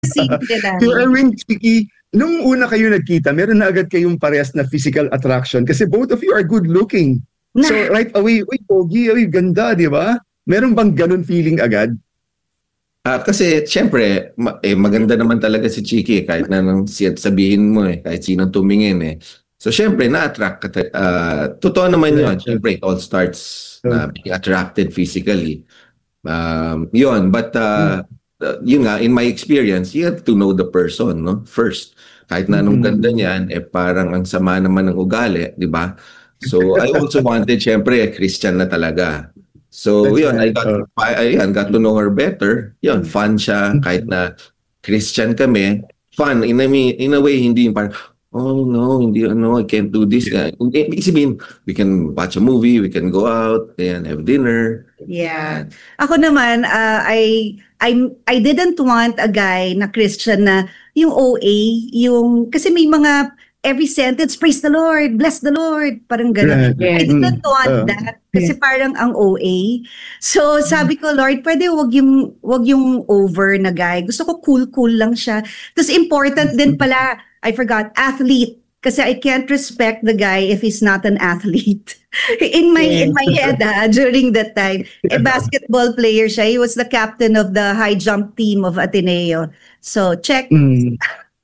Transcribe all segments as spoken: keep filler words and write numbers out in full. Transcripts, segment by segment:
Simple lang. Kuya Erwin, Chiki, nung una kayo nagkita, meron na agad kayong parehas na physical attraction kasi both of you are good looking. So right away, uy, pogi, uy, ganda, di ba? Meron bang ganun feeling agad? Ah, kasi syempre, ma- eh, maganda naman talaga si Chiki eh, kahit na nang siya sabihin mo eh, kahit sino tumingin eh. So syempre, na-attract ka. ta- ah, totoo naman yun. Syempre, it all starts na being attracted physically. Um, yun, but uh, uh, yun nga, in my experience, you have to know the person, no? First. Kahit na anong ganda niyan, eh parang ang sama naman ng ugali, di ba? So I also wanted, syempre, Christian na talaga. So That's yun, I right. got, Oh. I, ayan, got to know her better. Yun, fun siya, kahit na Christian kami. Fun, in a, way- in a way, hindi yung parang, oh no, hindi, ano, I can't do this. Yeah. Ibig sabihin, we can watch a movie, we can go out, and have dinner. Yeah. Ako naman, uh, I I I didn't want a guy na Christian na yung O A, yung kasi may mga every sentence, praise the Lord, bless the Lord, parang gano'n. Right. I didn't Mm. want Uh. that kasi parang ang O A. So sabi ko, Lord, pwede wag yung wag yung over na guy. Gusto ko cool-cool lang siya. Tapos important din pala, I forgot, athlete. Kasi I can't respect the guy if he's not an athlete. in my in my head ah, during that time, a basketball player siya. He was the captain of the high jump team of Ateneo. So check. Mm.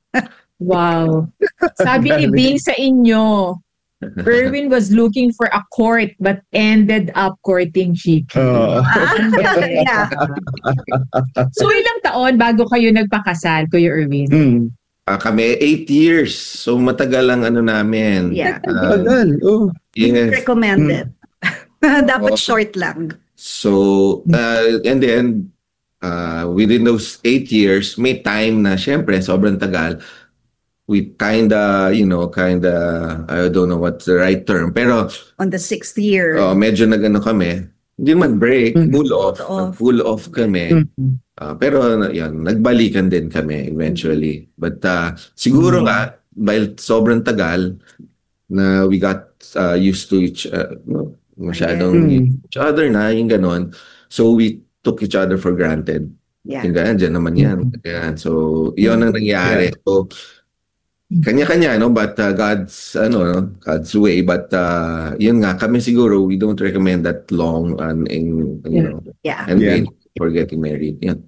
Wow. Sabi ni Bing sa inyo, Erwin was looking for a court but ended up courting Chiki. Oh. Yeah. So ilang taon bago kayo nagpakasal, Kuya Erwin? Mm. Ah, kami, eight years. So matagal ang ano namin. Yeah. Ah, Tagal. Oh. yes. Recommended. Dapat Oh. short lang. So, uh, and then, uh, within those eight years, may time na, syempre, sobrang tagal. We kinda, you know, kinda, I don't know what's the right term, pero On the sixth year. uh, medyo nagano kami. Hindi man break, Mm. full off. Off. Full off kami. Mm. Uh, pero yan, nagbalikan din kami eventually. But uh, siguro Mm. nga, dahil sobrang tagal, na we got uh, used to each, uh, no, masyadong Mm. each other na, yung ganon. So we took each other for granted. Yeah. Yung ganyan, dyan naman yan. Ganyan. So, yun ang nangyari. So, kanya-kanya, no? But uh, God's, ano, no? God's way. But, uh, yun nga, kami siguro, we don't recommend that long and, in, you know, Yeah. and Yeah. wait for getting married. Yan.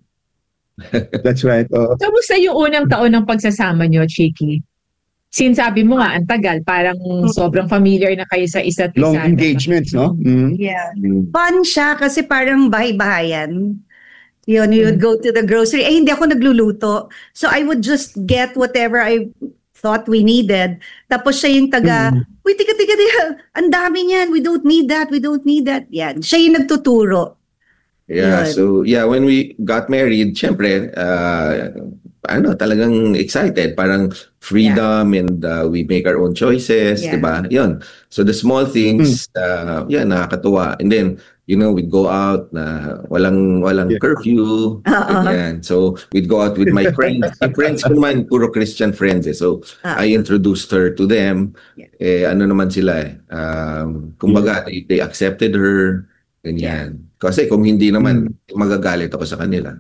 That's right. Oh. Kamusta yung unang taon ng pagsasama nyo, Chiki? Since sabi mo nga, ang tagal, parang sobrang familiar na kayo sa isa't isa. Long engagements, no? Mm. Yeah. Mm. Fun siya kasi parang bahay-bahayan. Yun, you would go to the grocery. Eh, hindi ako nagluluto. So I would just get whatever I thought we needed. Tapos siya yung taga, Mm. uy, tika, tika, tika, ang dami niyan. We don't need that. We don't need that. Yan. Siya yung nagtuturo. Yeah, Yun. so yeah, when we got married, syempre, uh, ano, talagang excited, parang freedom and uh, we make our own choices, Yeah. 'di ba? 'Yun. So the small things, uh, yeah, nakakatuwa. And then, you know, we'd go out na walang walang Yeah. curfew. Oo. Ganyan. So we'd go out with my friends. Yung friends ko naman, puro Christian friends eh. So Ah. I introduced her to them. Yeah. Eh, ano naman sila eh. Um, kumbaga, they, they accepted her. Ganyan. Kasi kung hindi naman, magagalit ako sa kanila.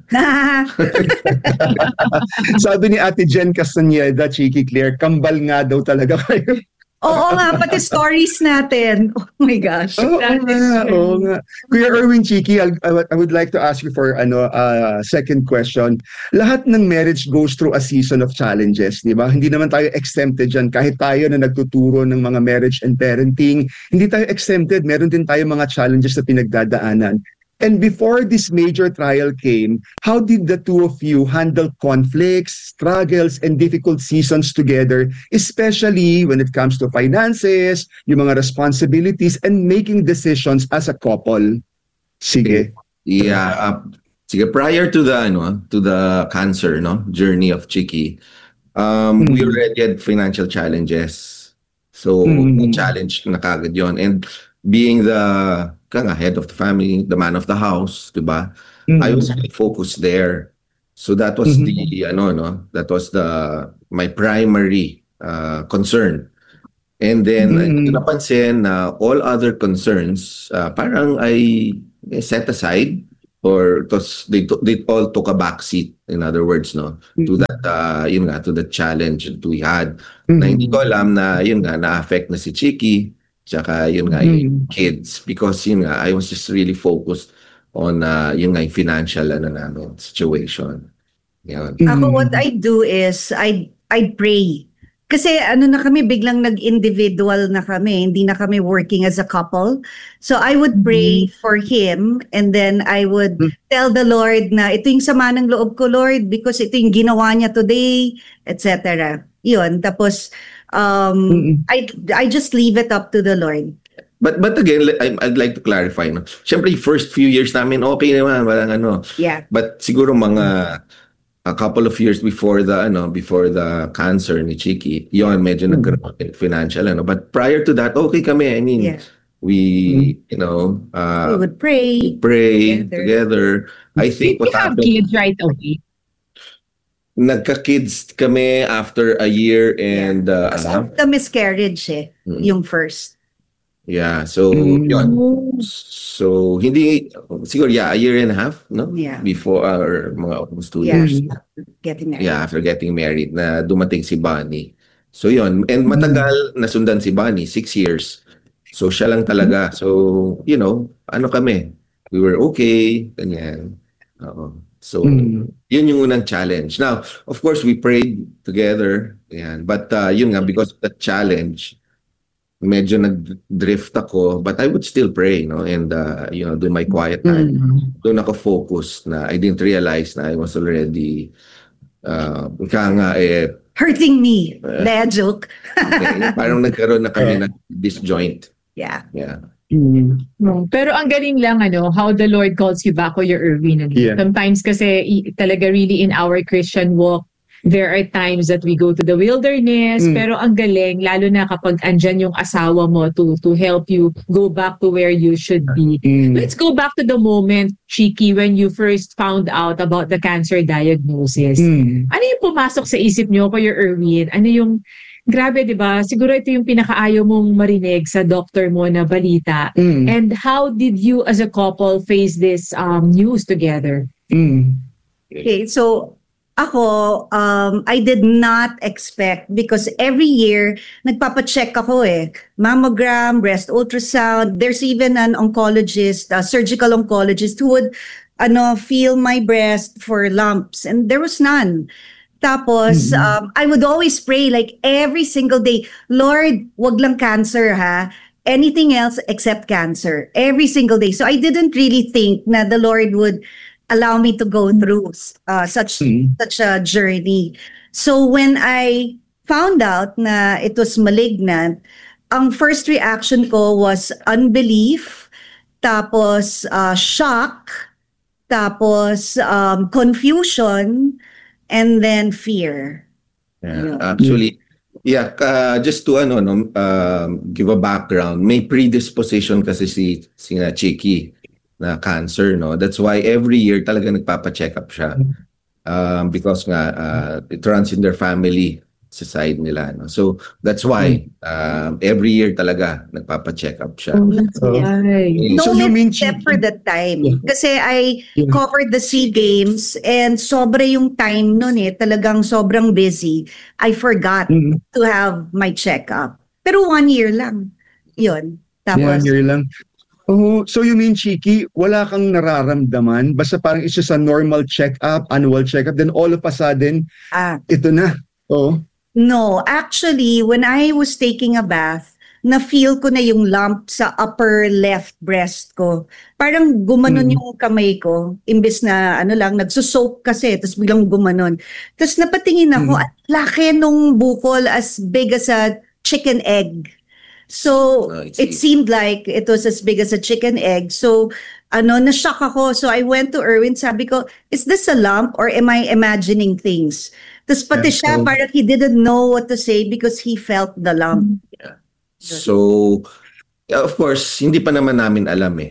Sabi ni Ate Jen Castañeda, Chiki Claire, kambal nga daw talaga kayo. Oo nga, pati stories natin. Oh my gosh. Oo nga, oo nga. Kuya Erwin, Chiki, I'll- I, would- I would like to ask you for ano uh, second question. Lahat ng marriage goes through a season of challenges, di ba? Hindi naman tayo exempted dyan. Kahit tayo na nagtuturo ng mga marriage and parenting, hindi tayo exempted. Meron din tayo mga challenges na pinagdadaanan. And before this major trial came, how did the two of you handle conflicts, struggles, and difficult seasons together, especially when it comes to finances, yung mga responsibilities, and making decisions as a couple? Sige. Yeah, uh, sige, prior to the ano, to the cancer, no, journey of Chiki, um, we Mm. already had financial challenges. So, Mm. challenge na kagad yun. And being the kanga head of the family, the man of the house, diba? Mm. I was really focused there. So that was Mhm. the ano no, that was the my primary uh, concern. And then Mm. mm. napansin na all other concerns uh, parang I set aside or because they to- they all took a backseat, in other words, no, to Mhm. that uh, yun nga, to the challenge that we had. Na hindi Mhm. ko alam na yun nga na-affect na si Chiki, tsaka yun nga yung Mhm. kids, because yun nga I was just really focused on uh, yun nga yung financial ano namin situation. Yun. Ako, what Mhm. I do is, I I pray. Kasi ano na kami, biglang nag-individual na kami, hindi na kami working as a couple. So I would pray for him, and then I would Mhm. tell the Lord na ito yung sama ng loob ko, Lord, because ito yung ginawa niya today, et cetera. Yun, tapos um, Mhm. I, I just leave it up to the Lord. But but again, li- I- I'd like to clarify, no. Siyempre, yung first few years namin okay naman, walang ano. Yeah. But siguro mga a couple of years before the ano, before the cancer ni Chiki, yon medyo Mm. nagkaroon financial ano. But prior to that, okay kami. I mean, Yeah. we, you know, We uh, would pray. pray together. together. I Did think you what have happened, kids right away? nagka-kids kami after a year and uh, Kasi uh, the miscarriage eh, Mm. yung first. yeah, so Mm. yon. Oh. So hindi siguro yeah, a year and a half, no? Yeah. Before uh, or mga almost two Yeah. years. Getting married. Yeah, after getting married na dumating si Bonnie. So yon, and matagal nasundan si Bonnie, six years. So siya lang talaga. So, you know, ano kami? We were okay, ganyan. Oo. So, Mm. yun yung unang challenge. Now, of course, we prayed together. Yan. But uh, yun nga, because of the challenge, medyo nag-drift ako, but I would still pray, no? And, uh, you know, do my quiet time. Mhm. Doon ako focus na I didn't realize na I was already, uh, ika nga, eh, Hurting me. Eh. Nah, joke. eh, parang nagkaroon na kami ng disjoint. Yeah. Yeah. Mhm. No. Pero ang galing lang, ano, how the Lord calls you back, Kuya Erwin. Ano. Yeah. Sometimes kasi i- talaga really in our Christian walk, there are times that we go to the wilderness, Mm. pero ang galing, lalo na kapag andyan yung asawa mo to to help you go back to where you should be. Mm. Let's go back to the moment, Chiki, when you first found out about the cancer diagnosis. Mm. Ano yung pumasok sa isip nyo, Kuya Erwin? Ano yung, grabe, di ba? Siguro ito yung pinakaayaw mong marinig sa doctor mo na balita. Mm. And how did you as a couple face this um, news together? Mm. Okay, so ako, um, I did not expect because every year, nagpapacheck ako eh. Mammogram, breast ultrasound. There's even an oncologist, a surgical oncologist who would ano, feel my breast for lumps. And there was none. Tapos, Mhm. um, I would always pray like every single day, Lord, wag lang cancer ha. Anything else except cancer. Every single day. So I didn't really think na the Lord would allow me to go through uh, such Mm. such a journey. So when I found out na it was malignant, ang first reaction ko was unbelief, tapos uh, shock, tapos um, confusion, and then fear. Yeah. Yeah. Actually, yeah, uh, just to ano no, um, give a background, may predisposition kasi si si na Chiki na cancer, no. That's why every year talaga nagpapa-check up siya. Um, because nga uh, it runs in their family sa side nila, no. So that's why um, every year talaga nagpapa-check up siya. that's Oh. why. No So you mean except Chiki- for that time. Yeah. Kasi I Yeah. covered the SEA Games and sobra yung time nun eh. Talagang sobrang busy. I forgot Mm. to have my checkup. Pero one year lang. Yun. One Tapos, year lang. Oh, so you mean, Chiki, wala kang nararamdaman? Basta parang it's just a normal check-up, annual check-up, then all of a sudden, ah, ito na. Oh. no. Actually, when I was taking a bath, na-feel ko na yung lump sa upper left breast ko. Parang gumanon Mm. yung kamay ko. Imbes na ano lang, nagsusoak kasi, tapos biglang gumanon. Tapos napatingin ako, Mm. at laki nung bukol as big as a chicken egg. So, Oh, it's it easy. seemed like it was as big as a chicken egg. So, ano, na-shock ako. So, I went to Erwin, sabi ko, is this a lump or am I imagining things? Tapos pati Yeah, siya, so- parang he didn't know what to say because he felt the lump. So, yeah, of course, hindi pa naman namin alam eh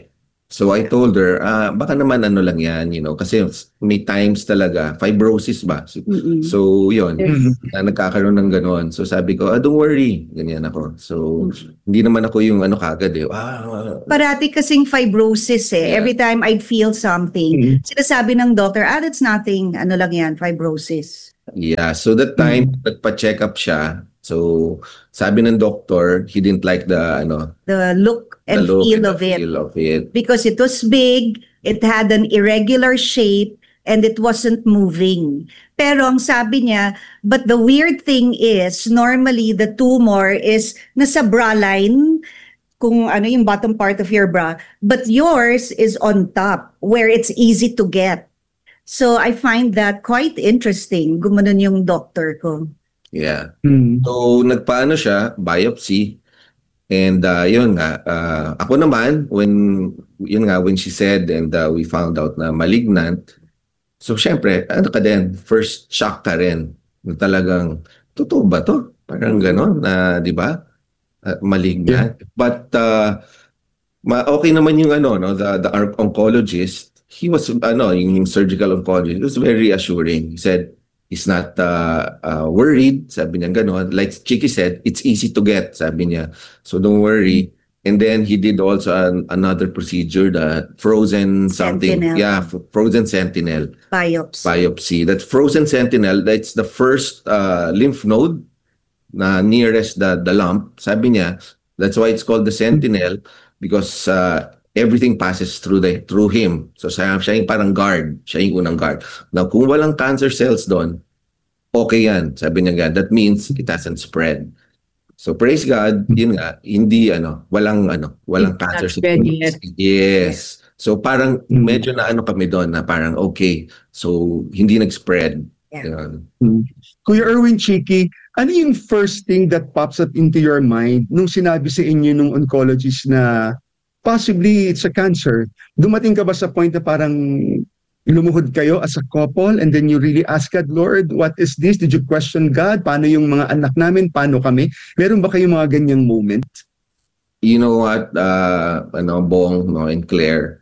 So I told her, ah, baka naman ano lang yan, you know, kasi may times talaga, fibrosis ba? So, Mm-mm. so yun, Mhm. na nagkakaroon ng ganon. So sabi ko, ah, don't worry, ganyan ako. So hindi naman ako yung ano kagad eh. Ah, Parati kasing fibrosis eh. Yeah. Every time I'd feel something, Mhm. sinasabi ng doctor, ah, that's nothing. Ano lang yan, fibrosis. yeah, so that time, nagpa-check up siya. So sabi ng doctor, he didn't like the ano, The look the and look feel and the of it. feel of it. Because it was big, it had an irregular shape, and it wasn't moving. Pero ang sabi niya, but the weird thing is, normally the tumor is nasa bra line, kung ano yung bottom part of your bra, but yours is on top, where it's easy to get. So I find that quite interesting. Gumanon yung doctor ko. Yeah. Mhm. So nagpaano siya, biopsy. And uh, yun nga, uh, ako naman, when, yun nga, when she said and uh, we found out na malignant, so syempre, ano ka din, first shock ka rin. Na talagang, totoo ba to? Parang gano'n, na, di ba? Uh, malignant. But, uh, ma okay naman yung ano, no, the, the oncologist, he was, ano, yung surgical oncologist, he was very assuring. He said, he's not uh, uh, worried, sabi niya gano'n. Like Chiki said, it's easy to get, sabi niya. So don't worry. And then he did also an, another procedure, the frozen something. Sentinel. Yeah, f- frozen sentinel Biopsy. biopsy. That frozen sentinel, that's the first uh, lymph node na nearest the, the lump. Sabi niya, that's why it's called the sentinel because uh, everything passes through the through him. So siya, siya yung parang guard. Siya yung unang guard. Now, kung walang cancer cells doon, okay yan. Sabi niya nga, that means it hasn't spread. So praise God, yun nga, hindi ano, walang ano, walang It's cancer not cells. spread yet. Yes. So parang medyo na ano kami doon na parang okay. So hindi nag-spread. Yeah. Yun. Kuya Erwin Chiki, ano yung first thing that pops up into your mind nung sinabi sa inyo nung oncologist na possibly it's a cancer? Dumating ka ba sa point na parang lumuhod kayo as a couple and then you really ask God, Lord, what is this? Did you question God? Paano yung mga anak namin? Paano kami? Meron ba kayong mga ganyang moment? You know what, uh, ano, Bong, no, and Claire,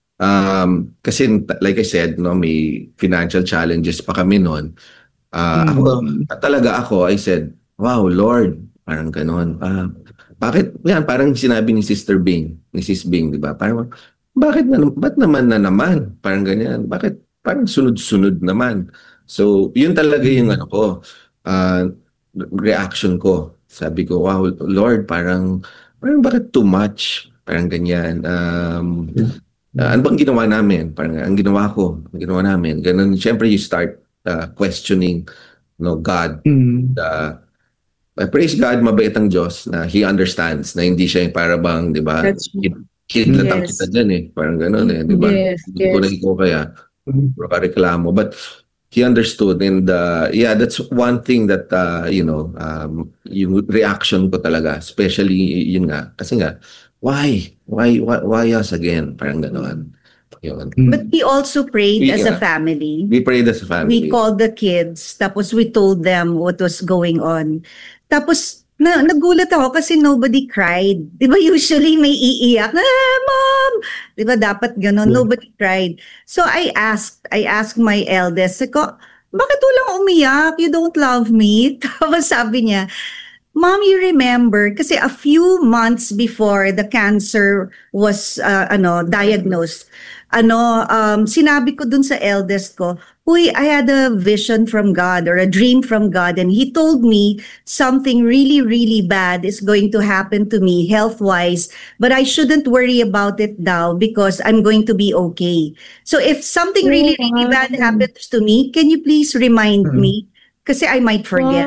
um, kasi like I said, no, may financial challenges pa kami noon. Uh, ako, talaga ako, I said, wow, Lord, parang ganon. Uh, bakit, yan, parang sinabi ni Sister Bing, ni Sis Bing, di ba? Parang, bakit na, ba't naman na naman? Parang ganyan. Bakit, parang sunod-sunod naman. So, yun talaga yung ano ko, uh, reaction ko. Sabi ko, wow, Lord, parang, parang bakit too much? Parang ganyan. Um, uh, ano bang ginawa namin? Parang, ang ginawa ko, ang ginawa namin. Ganun, syempre you start uh, questioning, no, God. Mm. Uh, I praise God, mabait ang Diyos na He understands na hindi siya yung para bang, di ba? That's true. Kinatang Yes. kita dyan eh. Parang gano'n eh, di ba? Yes, Hindi ko yes. na ikaw kaya. Puro ka reklamo. But He understood and uh, yeah, that's one thing that, uh, you know, um, yung reaction ko talaga, especially yun nga. Kasi nga, why? Why, why, why us again? Parang gano'n. Yun. But we also prayed as a Yeah. family. We prayed as a family. We called the kids, tapos we told them what was going on. Tapos, na, nagulat ako kasi nobody cried. Di ba usually may iiyak, ah, mom! Di ba dapat ganon? Yeah. Nobody cried. So I asked, I asked my eldest, ko, bakit walang umiyak? You don't love me? Tapos sabi niya, Mom, you remember, kasi a few months before the cancer was uh, ano diagnosed, ano um, sinabi ko dun sa eldest ko, uy, I had a vision from God or a dream from God and He told me something really, really bad is going to happen to me health-wise, but I shouldn't worry about it now because I'm going to be okay. So if something really, really bad happens to me, can you please remind me? Kasi I might forget.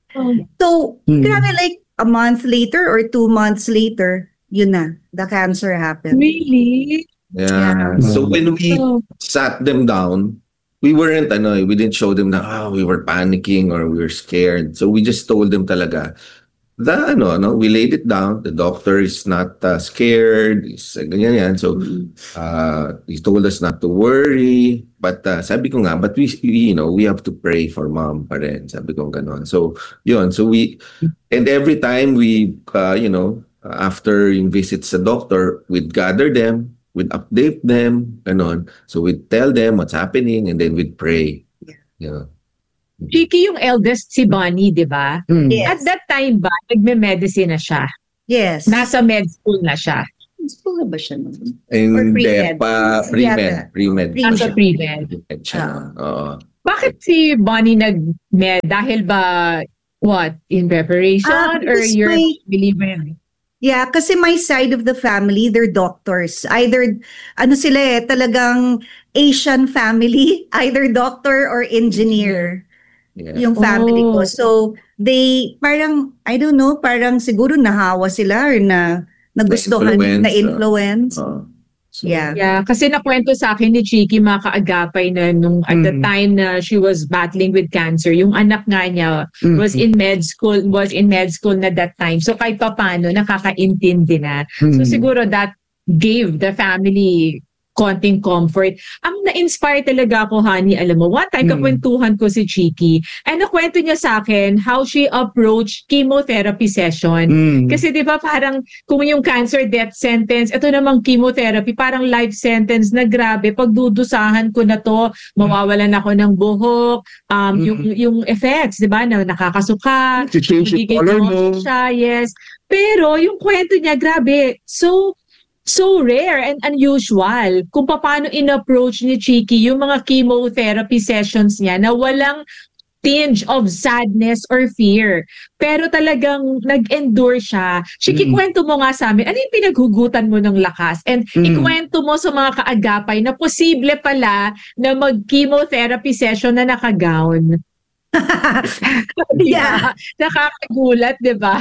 So, Hmm. grabe, like a month later or two months later, yun na, the cancer happened. Really? Yeah. Yeah. So when we Oh. sat them down, we weren't, ano, we didn't show them na, ah, we were panicking or we were scared. So we just told them talaga, the, ano, no, we laid it down. The doctor is not uh, scared. Is, uh, ganyan yan. So, uh, he told us not to worry. But uh, sabi ko nga, but we, we, you know, we have to pray for mom pa rin. Sabi ko ganon. So, yun. So we, and every time we, uh, you know, after yung visits sa doctor, we'd gather them. we'd update them, ganon. So we'd tell them what's happening and then we'd pray. You know. Chiki yung eldest, si Bonnie, di ba? Mm. Yes. At that time ba, nagme-medicine na siya? Yes. Nasa med school na siya? School na ba siya nun? And Or hindi, pre-med. pa pre-med. Yata. Pre-med. Pre-med. Nasa pre-med. Pre-med siya Ah. nun. Oo. Bakit si Bonnie nag-med? Dahil ba, what, in preparation? Ah, or because you're my- believer? Yeah, kasi my side of the family, they're doctors. Either, ano sila eh, talagang Asian family, either doctor or engineer. Yeah. Yung family ko. Oh. So, they, parang, I don't know, parang siguro nahawa sila or na, nagustuhan, Na-influence, na-influence. Oo. So, Yeah. Yeah, kasi nakwento sa akin ni Chiki mga kaagapay na nung at the Mm. time na she was battling with cancer, yung anak nga niya Mm. was in med school, was in med school na that time. So kahit pa paano, nakakaintindi na. So Mm. siguro that gave the family konting comfort. Ang na-inspire talaga ako, honey, alam mo, one time Mm. kakwentuhan ko si Chiki and nakwento niya sa akin how she approached chemotherapy session. Mm. Kasi di ba parang kung yung cancer death sentence, ito namang chemotherapy, parang life sentence na grabe, pagdudusahan ko na to, mawawalan ako ng buhok, um, yung, yung effects, di ba, na nakakasuka, To-change yung magiging color mo. naughty siya, yes. Pero yung kwento niya, grabe, so so rare and unusual kung paano in-approach ni Chiki yung mga chemotherapy sessions niya na walang tinge of sadness or fear. Pero talagang nag-endure siya. Chiki, Mm. kwento mo nga sa amin, ano yung pinaghugutan mo ng lakas? And Mm. ikwento mo sa mga kaagapay na posible pala na mag-chemotherapy session na naka-gown. Yeah. Nakakagulat, di ba?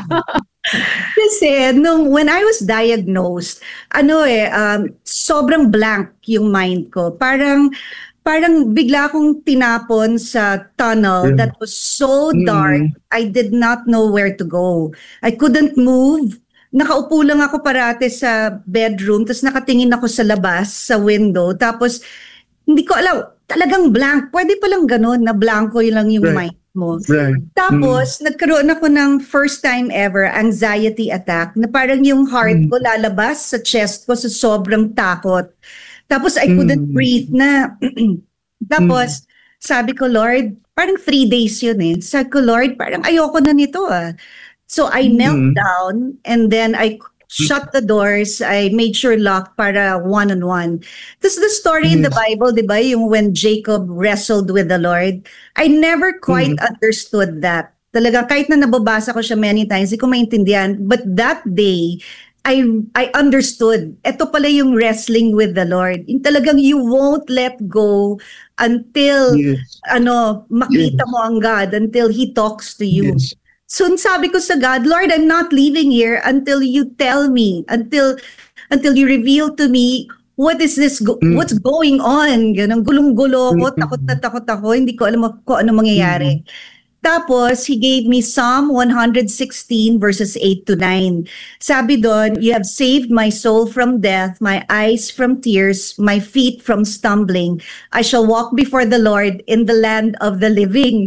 Kasi nung when I was diagnosed, ano eh, um, sobrang blank yung mind ko. Parang parang bigla akong tinapon sa tunnel Yeah. that was so Mm. dark. I did not know where to go. I couldn't move. Nakaupo lang ako parate sa bedroom, tapos nakatingin ako sa labas, sa window. Tapos hindi ko alam, talagang blank. Pwede palang ganun, na blanco yun lang yung Right. mind mo. Right. Tapos, nagkaroon ako ng first time ever anxiety attack na parang yung heart Mm. ko lalabas sa chest ko sa sobrang takot. Tapos, I couldn't Mm. breathe na. Tapos, sabi ko, Lord, parang three days yun eh. Sabi ko, Lord, parang ayoko na nito ah. So, I knelt Mm. down and then I shut the doors. I made sure locked para one-on-one. This the story in the Yes. Bible, di ba? Yung when Jacob wrestled with the Lord. I never quite understood that. Talaga, kahit na nababasa ko siya many times, hindi ko maintindihan. But that day, I I understood. Ito pala yung wrestling with the Lord. Yung talagang you won't let go until Yes. ano makita Yes. mo ang God, until He talks to you. Yes. So sabi ko sa God, Lord, I'm not leaving here until you tell me, until until you reveal to me what is this, go- Mm. what's going on. Ganun, gulong-gulo ako, Mm. takot na takot ako, hindi ko alam kung ano mangyayari. Tapos, He gave me Psalm one sixteen verses eight to nine. Sabi doon, you have saved my soul from death, my eyes from tears, my feet from stumbling. I shall walk before the Lord in the land of the living.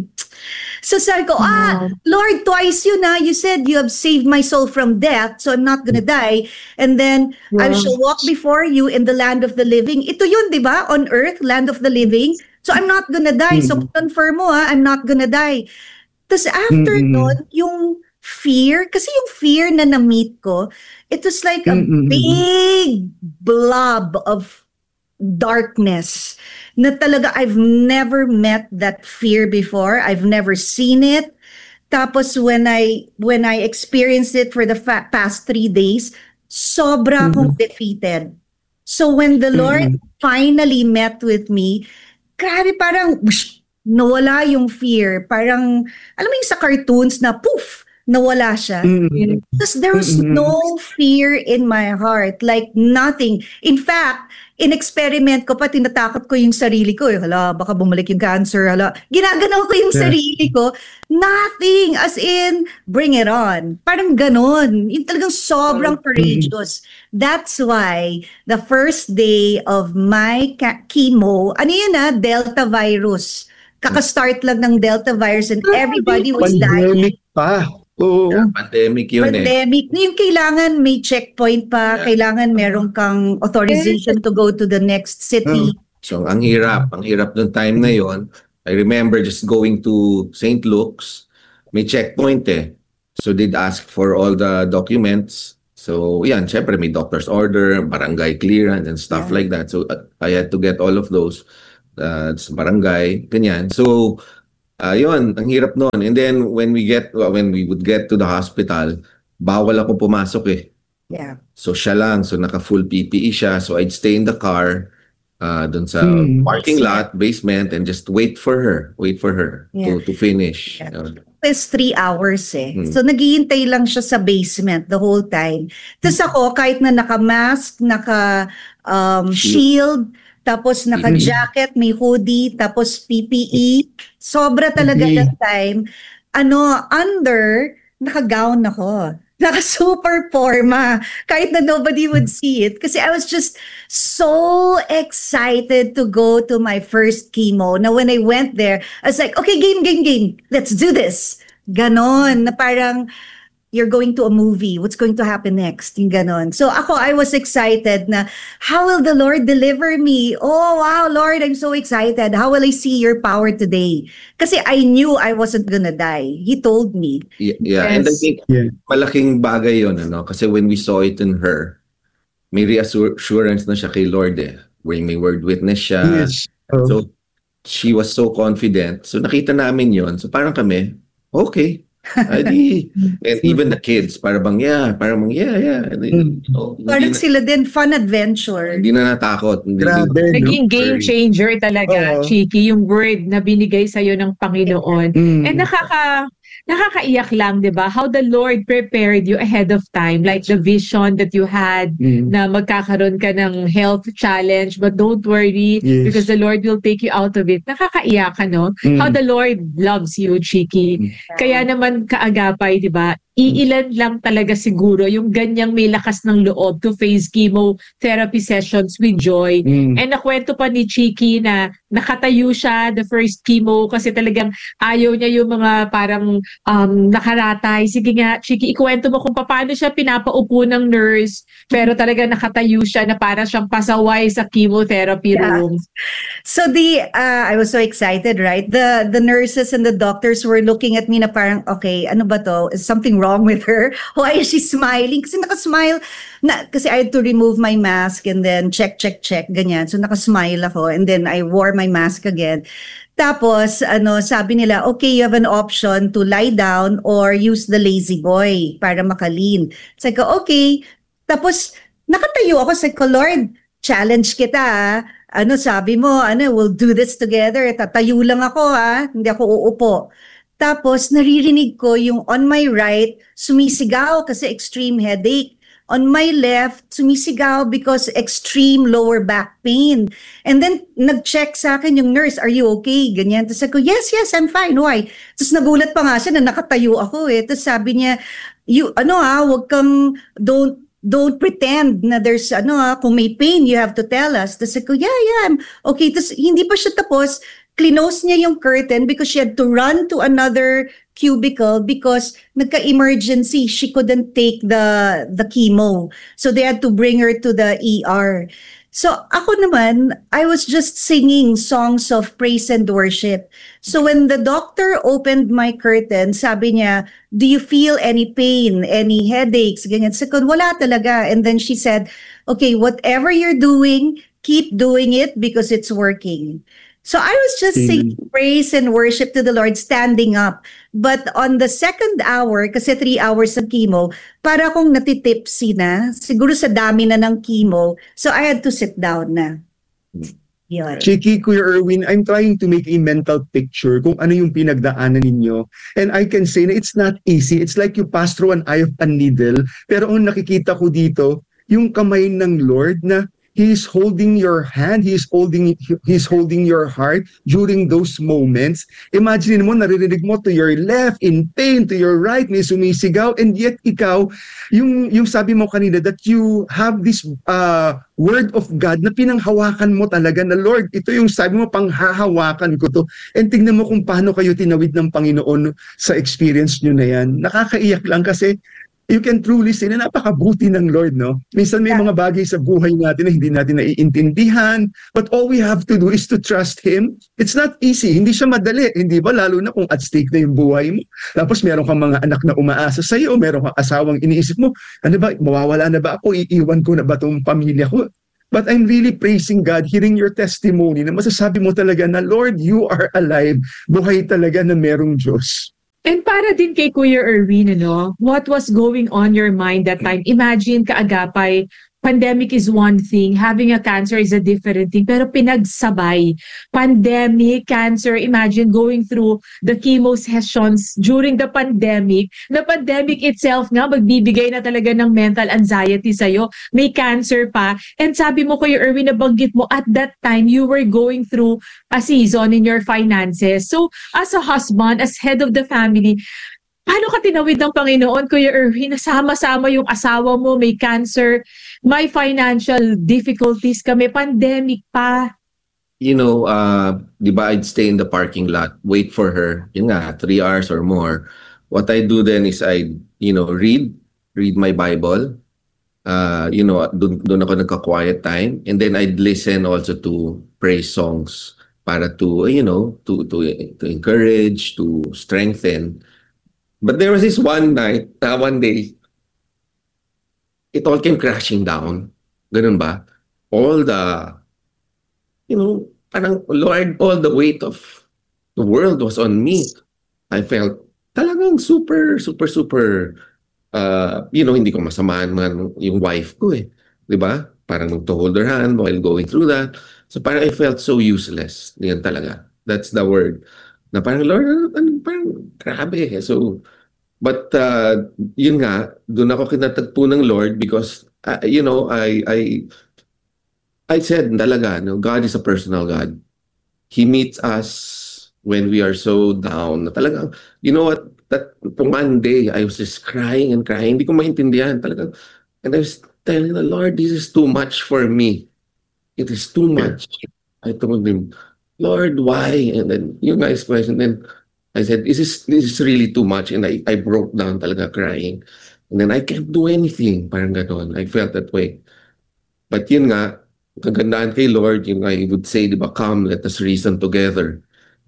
So sabi ko, ah, Lord, twice yun na. You said you have saved my soul from death, so I'm not gonna die. And then, I Wow. shall walk before you in the land of the living. Ito yun, di ba? On earth, land of the living. So I'm not gonna die. So confirm mo ha, I'm not gonna die. Tapos after Mm-mm. nun, yung fear, kasi yung fear na na-meet ko, it was like a Mm-mm. big blob of darkness na talaga I've never met that fear before. I've never seen it. Tapos when I when I experienced it for the fa- past three days, sobra akong defeated. So when the Lord finally met with me, grabe parang whoosh, nawala yung fear. Parang, alam mo yung sa cartoons na poof, nawala siya. Mm. Because there was Mm-mm. no fear in my heart, like nothing. In fact, in-experiment ko pa, tinatakot ko yung sarili ko. Eh, hala, baka bumalik yung cancer. Hala, ginaganaw ko yung Yeah. sarili ko. Nothing, as in, bring it on. Parang ganon. Yung talagang sobrang courageous. That's why, the first day of my ca- chemo, ano yun ah, Delta virus. Kaka-start lang ng Delta virus and everybody was dying. Pandemic pa. Oo. Yeah, pandemic yun eh. Pandemic. Yung kailangan may checkpoint pa, Yeah. kailangan meron kang authorization to go to the next city. So ang hirap, ang hirap nung time na yon. I remember just going to Saint Luke's, may checkpoint eh. So they'd ask for all the documents. So yan, syempre may doctor's order, barangay clearance and stuff Yeah. like that. So uh, I had to get all of those uh, sa barangay, ganyan. So uh, yun, ang hirap noon. And then when we get when we would get to the hospital, bawal ako pumasok eh. Yeah. So siya lang, so naka full P P E siya. So I'd stay in the car uh, dun sa Hmm. parking lot, basement, and just wait for her. Wait for her Yeah. to to finish. Yeah. Yun. Is three hours eh. Hmm. So naghihintay lang siya sa basement the whole time. Tapos ako, kahit na naka-mask, naka um, shield, tapos naka-jacket, may hoodie, tapos P P E, sobra talaga Okay. that time. Ano, under, naka-gown ako. Naka-super forma. Kahit na nobody would see it. Kasi I was just so excited to go to my first chemo. Now when I went there, I was like, okay, game, game, game. Let's do this. Ganon. Na parang, you're going to a movie. What's going to happen next? Yung ganon. So ako, I was excited na, how will the Lord deliver me? Oh, wow, Lord, I'm so excited. How will I see your power today? Kasi I knew I wasn't gonna die. He told me. Yeah, yeah. And I Yes. think Yeah. malaking bagay yun, ano? Kasi when we saw it in her, may reassurance na siya kay Lord eh. When may word witness siya. Yes. Oh. So, she was so confident. So, nakita namin yon. So, parang kami, okay. Adi. And even the kids, parang bang, yeah, parang bang, yeah, yeah. Mm. So, Parang hindi, sila din, fun adventure. na, hindi na natakot. Hindi, Grabe, no? Naging game changer talaga, Oo. Chiki, yung word na binigay sa'yo ng Panginoon. Mm. And nakaka, nakakaiyak lang, di ba? How the Lord prepared you ahead of time. Like the vision that you had Mm. na magkakaroon ka ng health challenge. But don't worry, Yes. because the Lord will take you out of it. Nakakaiyak, ano? Mm. How the Lord loves you, Chiki. Mm. Kaya naman kaagapay, di ba? Iilan lang talaga siguro yung ganyang may lakas ng loob to face chemotherapy sessions with joy. Mm. And nakwento pa ni Chiki na nakatayo siya the first chemo kasi talagang ayaw niya yung mga parang um, nakaratay. Sige nga, Chiki, ikwento mo kung paano siya pinapaupo ng nurse pero talaga nakatayo siya na para siyang pasaway sa chemotherapy Yeah. room. So the, uh, I was so excited, right? The the nurses and the doctors were looking at me na parang, okay, ano ba to? Is something wrong with her? Why is she smiling? Kasi nakasmile, na, kasi I had to remove my mask and then check, check, check, ganyan. So nakasmile ako and then I wore my mask again. Tapos, ano, sabi nila, okay, you have an option to lie down or use the lazy boy para makalin. Sabi ko, okay. Tapos, nakatayo ako. Sabi ko, Lord, challenge kita ah. Ano sabi mo, ano, we'll do this together. Tatayo lang ako ha, hindi ako uupo. Tapos naririnig ko yung on my right, sumisigaw kasi extreme headache. On my left, sumisigaw because extreme lower back pain. And then nag-check sa akin yung nurse, are you okay? Ganyan. Tapos ako, yes, yes, I'm fine. Why? Tapos nagulat pa nga siya na nakatayo ako eh. Tapos sabi niya, you, ano ha, wag kang, don't, don't pretend na there's ano ah, kung may pain you have to tell us. Tapos ako, yeah, yeah, I'm okay. Tapos hindi pa siya tapos, clinose niya yung curtain because she had to run to another cubicle because nagka-emergency, she couldn't take the the chemo. So they had to bring her to the E R. So ako naman, I was just singing songs of praise and worship. So when the doctor opened my curtain, sabi niya, do you feel any pain, any headaches, ganyan. Second, wala talaga. And then she said, okay, whatever you're doing, keep doing it because it's working. So I was just Amen. singing praise and worship to the Lord standing up. But on the second hour, kasi three hours ng chemo, para akong natitipsy na, siguro sa dami na ng chemo, so I had to sit down na. Yun. Chiki, Kuya Erwin, I'm trying to make a mental picture kung ano yung pinagdaanan ninyo. And I can say na it's not easy. It's like you pass through an eye of a needle. Pero ang nakikita ko dito, yung kamay ng Lord na He's holding your hand, He's holding He's holding your heart during those moments. Imagine mo, naririnig mo to your left, in pain, to your right, may sumisigaw, and yet ikaw, yung, yung sabi mo kanina, that you have this uh, word of God na pinanghawakan mo talaga na, Lord, ito yung sabi mo, panghahawakan ko to. And tingnan mo kung paano kayo tinawid ng Panginoon sa experience nyo na yan. Nakakaiyak lang kasi you can truly say na napakabuti ng Lord, no? Minsan may mga bagay sa buhay natin na hindi natin naiintindihan, but all we have to do is to trust Him. It's not easy. Hindi siya madali. Hindi ba? Lalo na kung at stake na yung buhay mo. Tapos meron kang mga anak na umaasa sa iyo, meron kang asawang iniisip mo, ano ba, mawawala na ba ako? Iiwan ko na ba itong pamilya ko? But I'm really praising God, hearing your testimony na masasabi mo talaga na, Lord, you are alive. Buhay talaga na merong Diyos. And para din kay Kuya Erwin, ano, what was going on your mind that time? Imagine, kaagapay, pandemic is one thing, having a cancer is a different thing, pero pinagsabay. Pandemic, cancer, imagine going through the chemo sessions during the pandemic. The pandemic itself nga, magbibigay na talaga ng mental anxiety sa'yo. May cancer pa. And sabi mo, Kuya Erwin, nabanggit mo, at that time, you were going through a season in your finances. So, as a husband, as head of the family, paano ka tinawid ng Panginoon, Kuya Erwin? Nasama-sama yung asawa mo, may cancer, may financial difficulties kami, pandemic pa. You know, uh, di ba, I'd stay in the parking lot, wait for her, yun nga, three hours or more. What I do then is I, you know, read, read my Bible. Uh, you know, dun, dun ako nagka-quiet time. And then I'd listen also to praise songs para to, you know, to, to, to encourage, to strengthen. But there was this one night, uh, one day, it all came crashing down. Ganun ba? All the, you know, parang, Lord, all the weight of the world was on me. I felt talagang super, super, super, uh, you know, hindi ko masamahan man yung wife ko eh. Diba? Parang to hold her hand while going through that. So parang I felt so useless. Yan talaga. That's the word. Na parang, Lord, ano, parang grabe eh. So, but uh, yun nga, doon ako kinatagpo ng Lord because, uh, you know, I, I, I said talaga, no, God is a personal God. He meets us when we are so down. Talagang, you know what, that one day, I was just crying and crying. Hindi ko maintindihan talagang. And I was telling the Lord, this is too much for me. It is too much. I told him, Lord, why? And then, yung guys question, then I said, this is, this is really too much. And I, I broke down talaga crying. And then I can't do anything. Parang ganon. I felt that way. But yun nga, kagandaan kay Lord, yung I would say, di ba, come, let us reason together.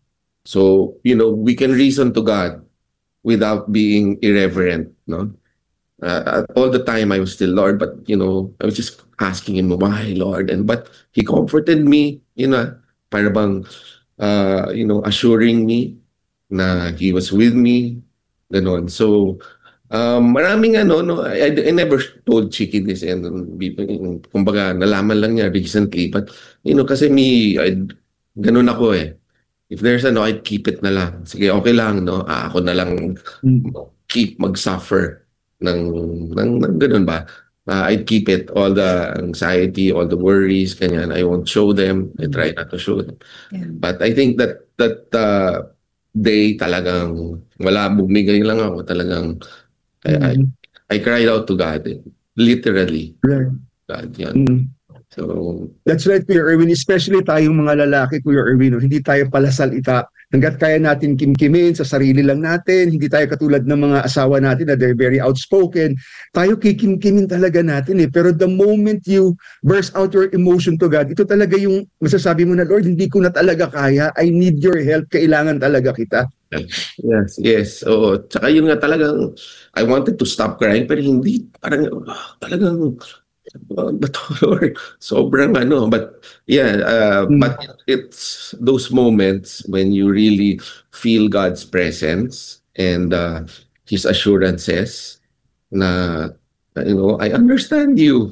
So, you know, we can reason to God without being irreverent, no? Uh, all the time I was still, Lord, but, you know, I was just asking him, why, Lord? And, but he comforted me, you know, para bang, uh, you know, assuring me na he was with me, ganon. So, um, maraming ano, no, I, I never told Chiki this, and um, kumbaga, nalaman lang niya recently, but, you know, kasi me, I, ganon ako eh. If there's ano, I'd keep it na lang. Sige, okay lang, no? Ah, ako na lang keep mag-suffer ng, ng, ng ganun ba? Uh, I'd keep it, all the anxiety, all the worries, kanyan. I won't show them. I try not to show them. Yeah. But I think that that uh, day talagang wala, bumigay lang ako. Talagang mm-hmm. I, I, I cried out to God. Literally. Right. God, yan. Mm-hmm. So, that's right, Kuya Erwin. Especially tayong mga lalaki, Kuya Erwin. Hindi tayo palasalita. Hanggat kaya natin kimkimin sa sarili lang natin, hindi tayo katulad ng mga asawa natin na they're very outspoken. Tayo kikimkimin talaga natin eh. Pero the moment you burst out your emotion to God, ito talaga yung masasabi mo na, Lord, hindi ko na talaga kaya. I need your help. Kailangan talaga kita. Yes, yes. Oo. Tsaka yun nga talagang, I wanted to stop crying, pero hindi. Parang, oh, talagang, oh, but Lord, sobrang ano. But yeah, uh, mm. but it's those moments when you really feel God's presence and uh, His assurances na, you know, I understand you.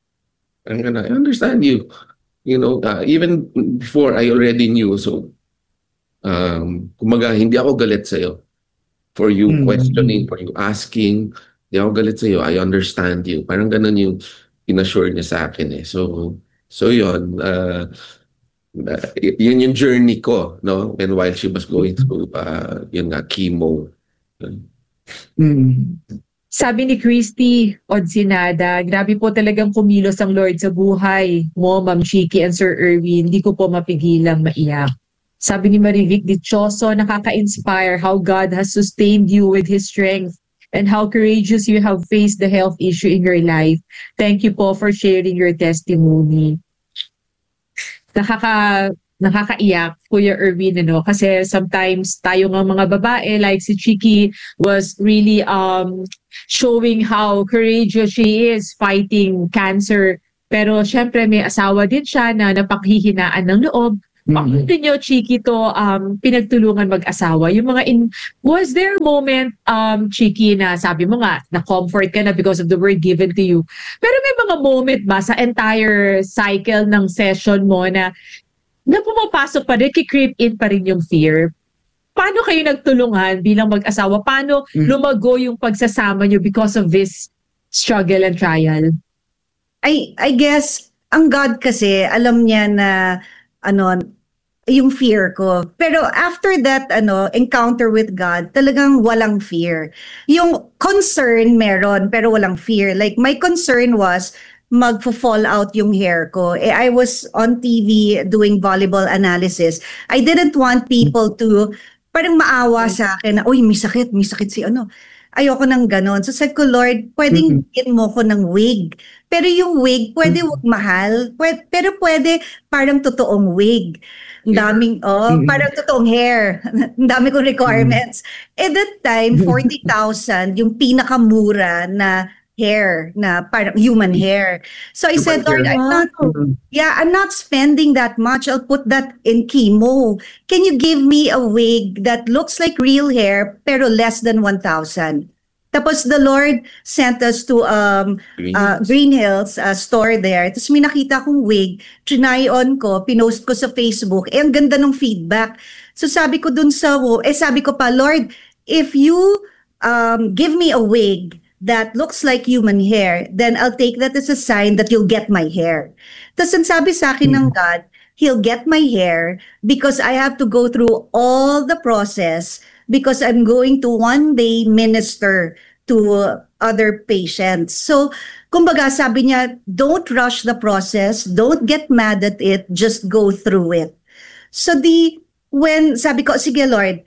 I'm gonna, I understand you. You know, uh, even before I already knew. So, um, kumaga, hindi ako galit sa'yo for you mm. questioning, for you asking. Hindi ako galit sa'yo. I understand you. Parang ganun yung inassure niya sa akin eh. So, So yun, uh, uh, y- yun yung journey ko, no? And while she was going through, uh, yun nga, chemo. Mm. Sabi ni Christy Odsinada, grabe po talagang kumilos ang Lord sa buhay mo, Ma'am Chiki and Sir Erwin. Hindi ko po mapigilang maiyak. Sabi ni Marivic Dichoso, nakaka-inspire how God has sustained you with His strength and how courageous you have faced the health issue in your life. Thank you po for sharing your testimony. Nakaka nakakaiyak, Kuya Erwin, ano? Kasi sometimes tayo ng mga babae, like si Chiki, was really um showing how courageous she is fighting cancer. Pero syempre may asawa din siya na napakhihinaan ng loob. Paano niyo, Chiki, to um, pinagtulungan mag-asawa? Yung mga in... Was there a moment, um, Chiki, na sabi mo nga, na-comfort ka na because of the word given to you? Pero may mga moment ba sa entire cycle ng session mo na na pumapasok pa rin, ki-creep in pa rin yung fear? Paano kayo nagtulungan bilang mag-asawa? Paano Mm. lumago yung pagsasama nyo because of this struggle and trial? I I guess ang God kasi alam niya na ano yung fear ko. Pero after that ano encounter with God, talagang walang fear. Yung concern meron pero walang fear. Like my concern was magfo-fall out yung hair ko. Eh, I was on T V doing volleyball analysis. I didn't want people to parang maawa sa akin na, uy, may sakit, may sakit si ano. Ayoko nang ganon. So said ko, Lord, pwedeng bigyan mo ko ng wig. Pero yung wig, pwede wag mahal. Pwede, pero pwede parang totoong wig. Ang daming, oh, parang totoong hair. Ang dami kong requirements. At that time, forty thousand, yung pinakamura na hair, na parang human hair. So I said, Lord, I'm not, yeah, I'm not spending that much. I'll put that in chemo. Can you give me a wig that looks like real hair pero less than one thousand? Tapos the Lord sent us to um Green uh, Hills. Green Hills uh, store there. Tapos may nakita kong wig, trinay on ko, pinost ko sa Facebook. Eh, ang ganda ng feedback. So sabi ko dun sa, eh sabi ko pa, Lord, if you um give me a wig that looks like human hair, then I'll take that as a sign that you'll get my hair. Tapos ang sabi sa akin ng God, He'll get my hair because I have to go through all the process because I'm going to one day minister to other patients. So, kumbaga sabi niya, don't rush the process, don't get mad at it, just go through it. So the, when, sabi ko, sige Lord,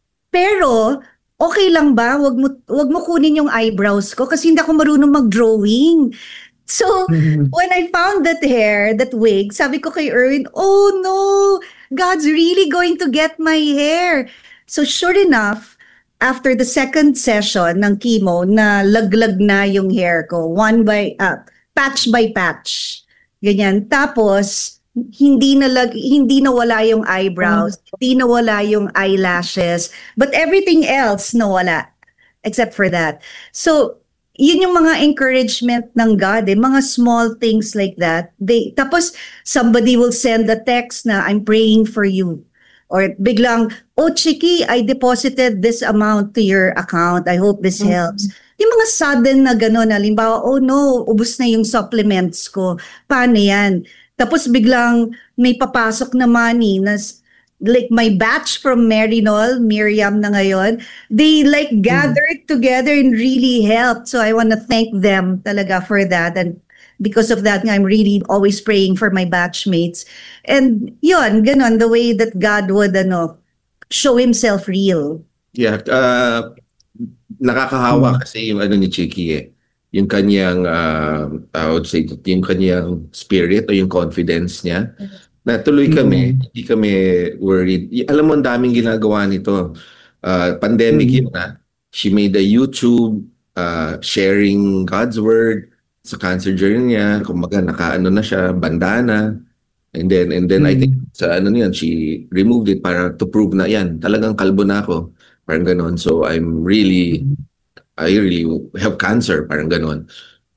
pero okay lang ba? Wag mo wag mo kunin yung eyebrows ko kasi hindi ako marunong mag-drawing. So, when I found that hair, that wig, sabi ko kay Erwin, oh no, God's really going to get my hair. So sure enough, after the second session ng chemo, na laglag na yung hair ko, one by, uh, patch by patch. Ganyan. Tapos, hindi na lag, hindi nawala yung eyebrows, hindi nawala yung eyelashes, but everything else nawala except for that. So, yun yung mga encouragement ng God, eh, mga small things like that. They tapos somebody will send a text na I'm praying for you. Or biglang, oh Chiki, I deposited this amount to your account. I hope this helps. Yung mga sudden na gano'n, halimbawa, oh no, ubos na yung supplements ko. Paano yan? Tapos biglang may papasok na money na like my batch from Merinol, Miriam na ngayon, they like gathered together and really helped. So I want to thank them talaga for that. And because of that, I'm really always praying for my batchmates. And yun, ganon, the way that God would ano, show Himself real. Yeah, uh, nakakahawa kasi yung ano ni Chiki eh. Yung kanyang, uh, I would say, yung kanyang spirit o yung confidence niya. Na tuloy kami, hindi kami worried. Y- Alam mo, ang daming ginagawa nito. Uh, pandemic yun na. She made a YouTube uh, sharing God's Word sa cancer journey niya. Kumbaga, nakaano na siya, bandana. And then, and then I think sa ano niyan, she removed it para to prove na yan. Talagang kalbo na ako. Parang ganon. So, I'm really, I really have cancer. Parang ganon.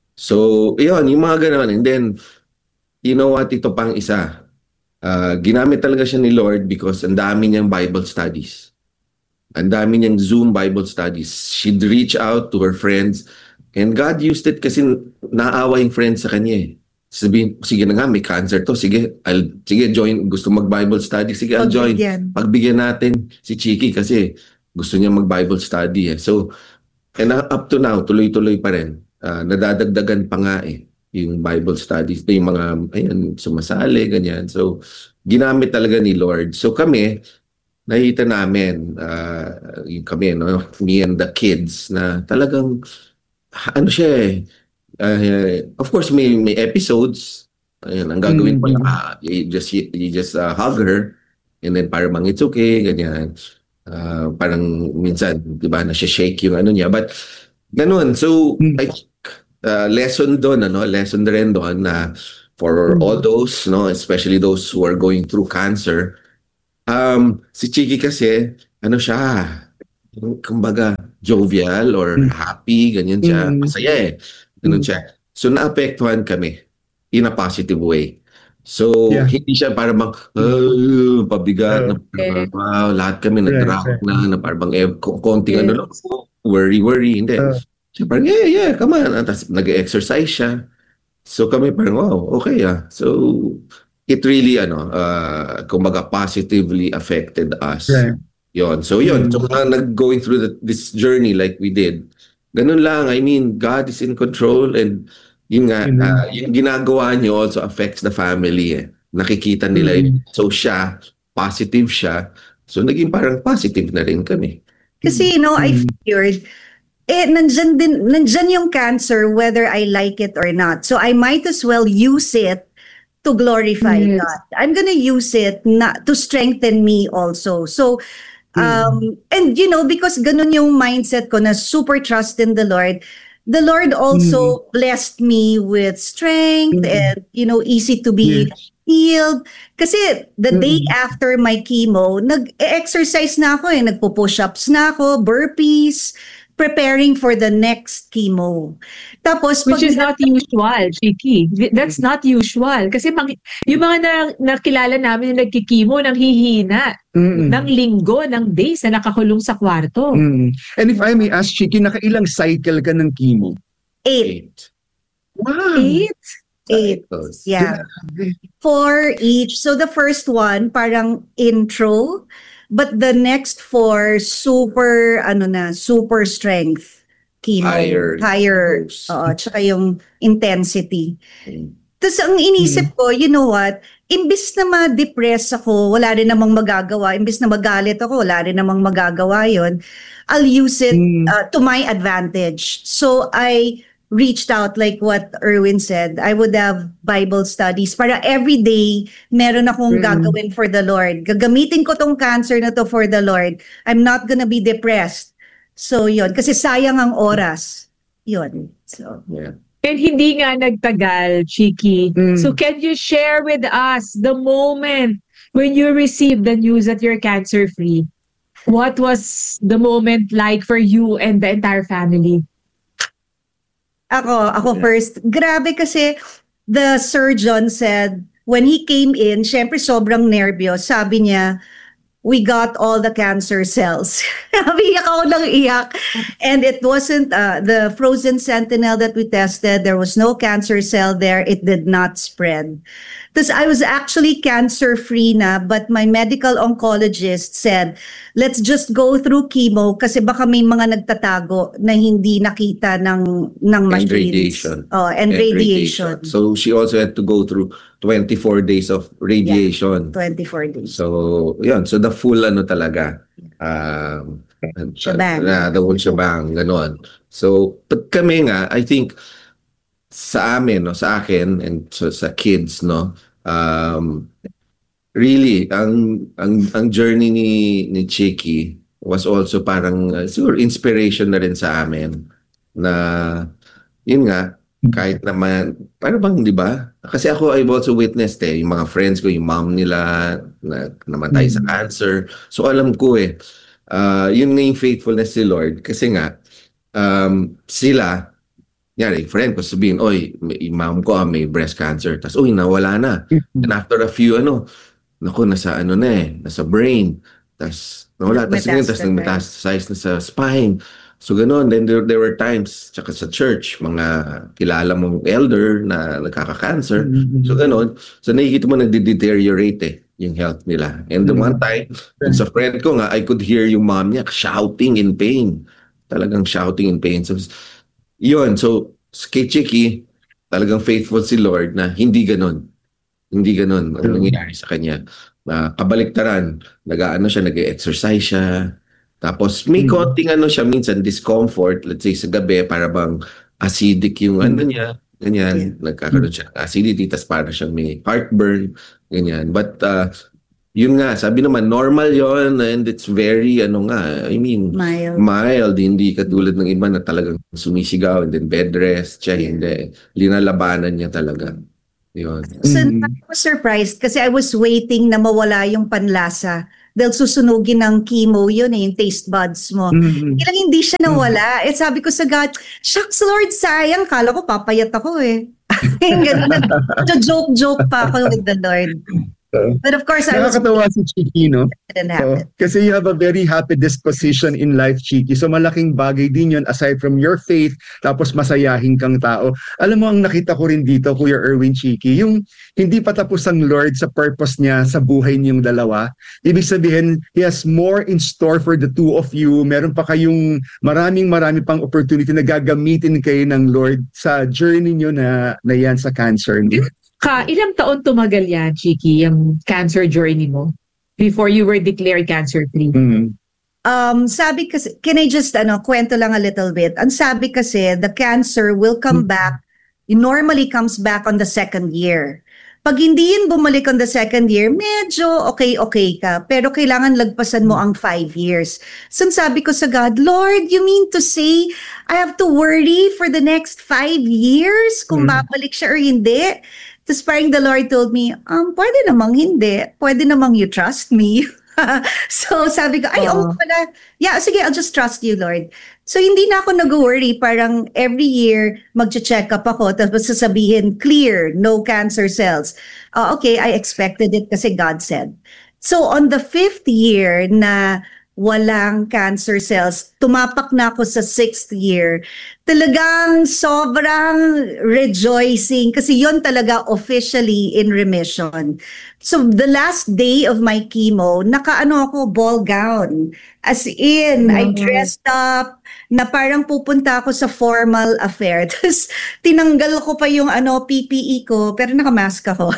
So, yun, yung mga ganon. And then, you know what, ito pang isa. Uh, ginamit talaga siya ni Lord because ang dami niyang Bible studies. Ang dami niyang Zoom Bible studies. She'd reach out to her friends and God used it kasi naawa yung friends sa kanya eh. Sabihin, sige na nga, may cancer to. Sige, I'll, sige, join. Gusto mag-Bible study. Sige, I'll join. Pagbigyan. Pagbigyan natin si Chiki kasi gusto niya mag-Bible study. Eh. So, and up to now, tuloy-tuloy pa rin. Uh, nadadagdagan pa nga eh, yung Bible studies. Yung mga, ayan, sumasali, ganyan. So, ginamit talaga ni Lord. So, kami, nakita namin, uh, yung kami, no, me and the kids, na talagang, ano siya eh, Uh, of course, may may episodes. Ayan, ang gagawin Mm-hmm. mo, uh, you just you, you just uh, hug her, and then parang it's okay, ganyan. Uh, parang minsan, di ba, na-shake yung ano niya. But, ganun. So, Mm-hmm. I think, uh, lesson doon, ano, lesson rin doon na for Mm-hmm. all those, no, especially those who are going through cancer, um, si Chiki kasi, ano siya, kumbaga, jovial or Mm-hmm. happy, ganyan siya. Mm-hmm. Masaya eh. Ganun siya. So, naapektuhan kami in a positive way. So, Yeah. hindi siya parang uh, pabigat, Uh, na parang, wow, lahat kami Right, nag-drag right. na, na parang eh, konting ano Yes. lang, worry, worry. Hindi. Uh, Siya parang, yeah, yeah, come on. Tapos nag-exercise siya. So, kami parang, wow, okay ah. So, it really, ano, uh, kumbaga, positively affected us. Right. Yon. So, yun. Mm. So, mga nag-going through the, this journey like we did, ganun lang. I mean, God is in control and yun nga, Amen. uh, yung ginagawa niyo also affects the family eh. Nakikita nila Mm. yun. So siya, positive siya. So naging parang positive na rin kami. Kasi, you know, I Mm. figured, eh, nandyan, din, nandyan yung cancer whether I like it or not. So I might as well use it to glorify Yes. God. I'm gonna use it na, to strengthen me also. So, um, and you know, because ganun yung mindset ko na super trust in the Lord, the Lord also blessed me with strength Mm. and, you know, easy to be Yes. healed. Kasi the day Mm. after my chemo, nag-exercise na ako eh. Nagpo-push-ups na ako, burpees, preparing for the next chemo. Tapos, Which pag- is not usual, Chiki. That's not usual. Kasi mang, yung mga na, nakilala namin na nagkikimo, nang hihina, Mm. ng linggo, ng days na nakakulong sa kwarto. Mm. And if I may ask, Chiki, nakailang cycle ka ng chemo? eight. Eight. Wow! Eight? Eight. Cycles. Yeah. Four each. So the first one, parang intro. But the next four, super, ano na, super strength. Chemo. Higher Higher. dose. Oo, tsaka yung intensity. Mm. Tapos ang inisip ko, you know what? Imbis na ma-depress ako, wala rin namang magagawa. Imbis na magalit ako, wala rin namang magagawa yon. I'll use it Mm. uh, to my advantage. So I reached out like what Erwin said. I would have Bible studies para every day meron akong Mm. gagawin for the Lord. Gagamitin ko tong cancer na to for the Lord. I'm not gonna be depressed. So yon, kasi sayang ang oras. Yon. So Yeah. And hindi nga nagtagal, Chiki. Mm. So can you share with us the moment when you received the news that you're cancer-free? What was the moment like for you and the entire family? Ako, ako Yeah. first. Grabe kasi the surgeon said, when he came in, syempre sobrang nervyos. Sabi niya, we got all the cancer cells. Iyak ako ng iyak. And it wasn't uh, the frozen sentinel that we tested. There was no cancer cell there. It did not spread. Because I was actually cancer-free na, but my medical oncologist said, let's just go through chemo kasi baka may mga nagtatago na hindi nakita ng, ng And machines. radiation. Oh, and, And radiation. So she also had to go through twenty-four days of radiation. twenty-four days. So, yun. So, the full ano talaga. Um, Shebang. Na, the whole shebang. Ganon. So, pag kami nga, I think, sa amin, no, sa akin, and so, sa kids, no, um, really, ang, ang, ang journey ni, ni Chiki was also parang, uh, siguro, inspiration na rin sa amin. Na, yun nga, kahit naman, paano bang, di ba? Kasi ako, I've also witnessed eh, yung mga friends ko, yung mom nila, na namatay sa cancer. So, alam ko eh, uh, yun nga yung faithfulness ni Lord. Kasi nga, um, sila, yari, friend ko sabihin, oy, may, mom ko may breast cancer. Tapos, uy, nawala na. And after a few, ano, naku, nasa ano na eh, nasa brain. Tapos, nawala. Tapos, ngayon, tapos Metastasize. nag-metastasize na sa spine. So ganoon, then there, there were times, tsaka sa church, mga kilala mong elder na nagkaka-cancer. So ganoon, so nakikita mo nagde-deteriorate eh, yung health nila. And the one time, sa friend ko nga, I could hear yung mom niya shouting in pain. Talagang shouting in pain. So yun, so kay Chicky, talagang faithful si Lord na hindi ganoon. Hindi ganoon ang nangyayari sa kanya. Uh, kabaliktaran, nag-aano siya, nag-exercise siya. Tapos may Mm. konting ano siya minsan discomfort, let's say sa gabi para bang acidic yung ano niya, ganyan, nagkakaroon siya ng acidity, tas para siyang may heartburn, ganyan. But uh, yun nga, sabi naman normal yon and it's very ano nga, I mean Mild. mild, hindi katulad ng iba na talagang sumisigaw and then bed rest, siya hindi, linalabanan niya talaga. Yun. So, Mhm. I was surprised kasi I was waiting na mawala yung panlasa. Dahil susunugin ng chemo yun eh, yung taste buds mo. Mhm. Ilang hindi siya nawala. Eh sabi ko sa God, shucks Lord, sayang. Kala ko papayat ako eh. Ganun. Joke-joke pa ako with the Lord. But of course, I was Nakakatawa si Chicky, no? didn't So, happen. kasi you have a very happy disposition in life, Chicky. So malaking bagay din yun aside from your faith, tapos masayahin kang tao. Alam mo, ang nakita ko rin dito, Kuya Erwin, Chicky, yung hindi pa tapos ang Lord sa purpose niya sa buhay niyong dalawa. Ibig sabihin, He has more in store for the two of you. Meron pa kayong maraming marami pang opportunity na gagamitin kayo ng Lord sa journey niyo na, na yan sa cancer. No? Ka, ilang taon tumagal yan, Chicky, yung cancer journey mo before you were declared cancer-free? Mm. Um, sabi kasi, can I just ano, kwento lang a little bit? Ang sabi kasi, the cancer will come back, it normally comes back on the second year. Pag hindi yun bumalik on the second year, medyo okay-okay ka. Pero kailangan lagpasan mo ang five years. So sabi ko sa God, Lord, you mean to say I have to worry for the next five years kung Mm. babalik siya or hindi? Tapos parang the Lord told me, um, pwede namang hindi. Pwede namang you trust me. So sabi ko, ay, Oo. oh, pala. Yeah, sige, I'll just trust you, Lord. So hindi na ako nag-worry. Parang every year, mag-check up ako. Tapos sasabihin, clear, no cancer cells. Uh, okay, I expected it kasi God said. So on the fifth year na walang cancer cells, tumapak na ako sa sixth year. Talagang sobrang rejoicing kasi yon talaga officially in remission. So the last day of my chemo, nakaano ako, ball gown. As in, I Wow. dressed up, na parang pupunta ako sa formal affair. Tapos tinanggal ko pa yung ano, P P E ko, pero nakamask ako.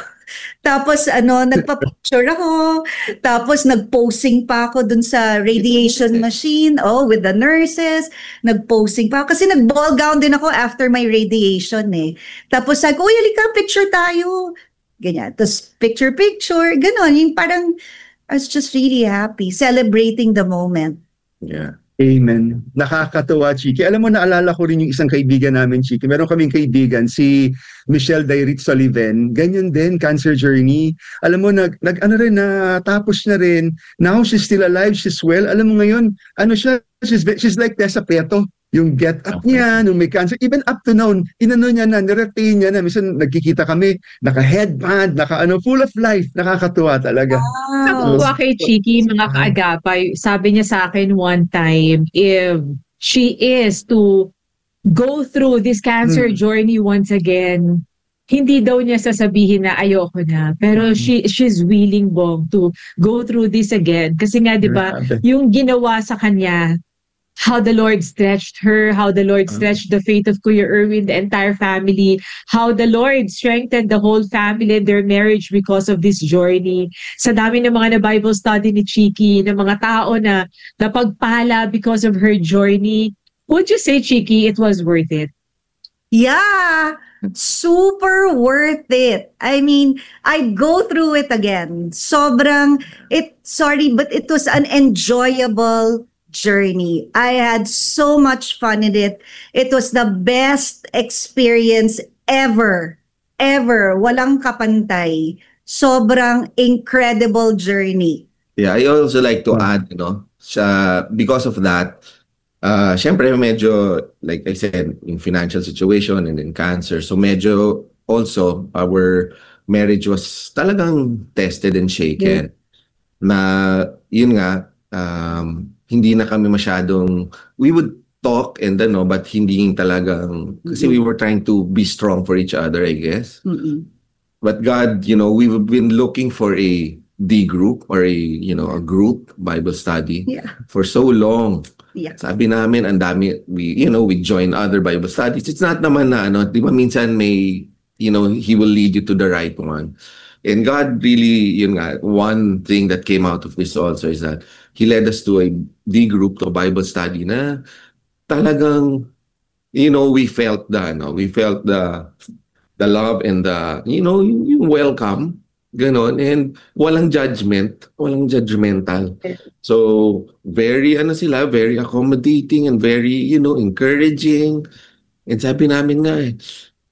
Tapos ano, nagpa-picture ako. Tapos nag-posing pa ako dun sa radiation machine, oh, with the nurses. Nag-posing pa ako. Kasi nag-ball gown din ako after my radiation eh. Tapos sabi ko, uy, halika, picture tayo. Ganyan. Tapos picture-picture. Ganon. Yung parang, I was just really happy. Celebrating the moment. Yeah. Amen. Nakakatawa, Chiki. Alam mo, naalala ko rin yung isang kaibigan namin, Chiki. Meron kaming kaibigan, si Michelle Dairit Sullivan. Ganyan din, cancer journey. Alam mo, nag, nag ano rin, na tapos na rin. Now, she's still alive, she's well. Alam mo ngayon, ano siya, she's, she's like Tessa Prieto. Yung get up Okay. niya, nung may cancer, even up to now, inano niya na, niretain niya na. Minsan, nagkikita kami, naka-headband, naka-ano, full of life. Nakakatuwa talaga. Nakukuha kay Chicky, mga kaagapay, sabi niya sa akin one time, if she is to go through this cancer Hmm. journey once again, hindi daw niya sasabihin na ayoko na. Pero she she's willing bong to go through this again. Kasi nga, di ba, Grabe. yung ginawa sa kanya, how the Lord stretched her, how the Lord stretched the faith of Kuya Erwin, the entire family, how the Lord strengthened the whole family and their marriage because of this journey. Sa dami ng mga na-Bible study ni Chicky, ng mga tao na napagpala because of her journey, would you say, Chicky, it was worth it? Yeah, super worth it. I mean, I'd go through it again. Sobrang, it, sorry, but it was an enjoyable journey. I had so much fun in it. It was the best experience ever, ever. Walang kapantay. Sobrang incredible journey. Yeah, I also like to Hmm. add, you know, sa, because of that, uh, syempre medyo, like I said, in financial situation and in cancer, so medyo also our marriage was talagang tested and shaken. Na, yun nga, um, hindi na kami masyadong, we would talk and ano, but hindi talagang, kasi we were trying to be strong for each other, I guess. Mm-mm. But God, you know, we've been looking for a D group or a, you know, a group Bible study Yeah. for so long. Yeah. Sabi namin, ang dami, we, you know, we join other Bible studies. It's not naman na, ano, di ba minsan may, you know, He will lead you to the right one. And God really, yun nga, one thing that came out of this also is that He led us to a D group, to a Bible study na talagang, you know, we felt the, no, we felt the, the love and the, you know, yung welcome, ganon, and walang judgment, walang judgmental. So, very, ano sila, very accommodating and very, you know, encouraging. And sabi namin nga eh,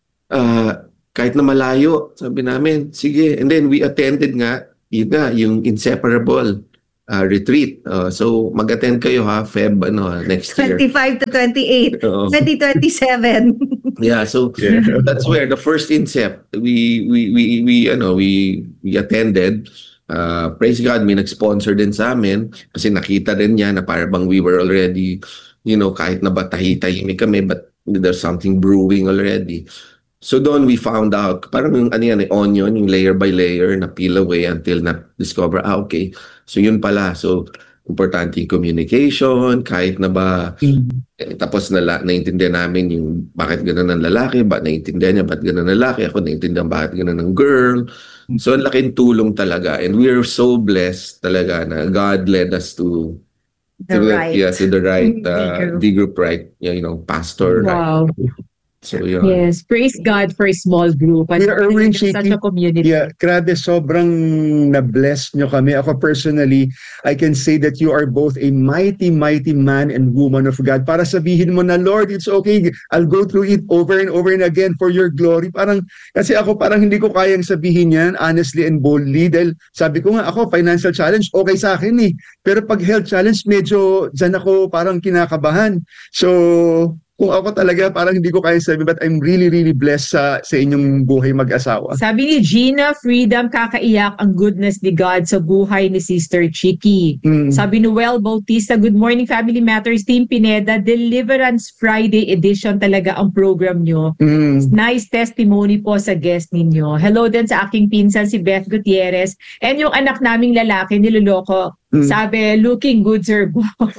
uh, kahit na malayo, sabi namin, sige. And then we attended nga, yun nga, yung Inseparable uh, retreat. Uh, so, mag-attend kayo ha, Feb, ano, next year. twenty-five to twenty-eight, Oo. twenty twenty-seven. Yeah, so Yeah. that's where the first Incep we we we we ano we we attended. Uh, praise God, may nag-sponsor din sa amin kasi nakita din niya na parang we were already, you know, kahit na ba tahi-tahimik kami, but there's something brewing already. So doon we found out, parang yung ano yan, eh, onion, yung layer by layer na peel away until na-discover, ah, okay. So yun pala. So importante yung communication, kahit na ba, eh, tapos na, naintindihan namin yung bakit gano'n ng lalaki, bakit naintindihan niya, bakit gano'n ng lalaki, ako naintindihan bakit gano'n ng girl. So ang laking tulong talaga. And we are so blessed talaga na God led us to The to right. yeah, to the right D uh, group. D group, right? You know, pastor. Right? Wow. So yun. Yes. Praise God for a small group. And Kuya Erwin, such Chiki, a community. Yeah, grabe, sobrang na-bless nyo kami. Ako personally, I can say that you are both a mighty, mighty man and woman of God. Para sabihin mo na, Lord, it's okay. I'll go through it over and over and again for your glory. Parang, kasi ako parang hindi ko kayang sabihin yan, honestly and boldly. Dahil sabi ko nga, ako, financial challenge, okay sa akin eh. Pero pag health challenge, medyo dyan ako parang kinakabahan. So, kung ako talaga, parang hindi ko kaya sabihin, but I'm really, really blessed sa, sa inyong buhay mag-asawa. Sabi ni Gina, freedom, kakaiyak ang goodness ni God sa buhay ni Sister Chiki. Mm. Sabi ni Well Bautista, good morning Family Matters, Team Pineda, Deliverance Friday edition talaga ang program nyo. Mm. Nice testimony po sa guest ninyo. Hello din sa aking pinsan si Beth Gutierrez and yung anak naming lalaki niloloko. Mm. Sabi, looking good sir.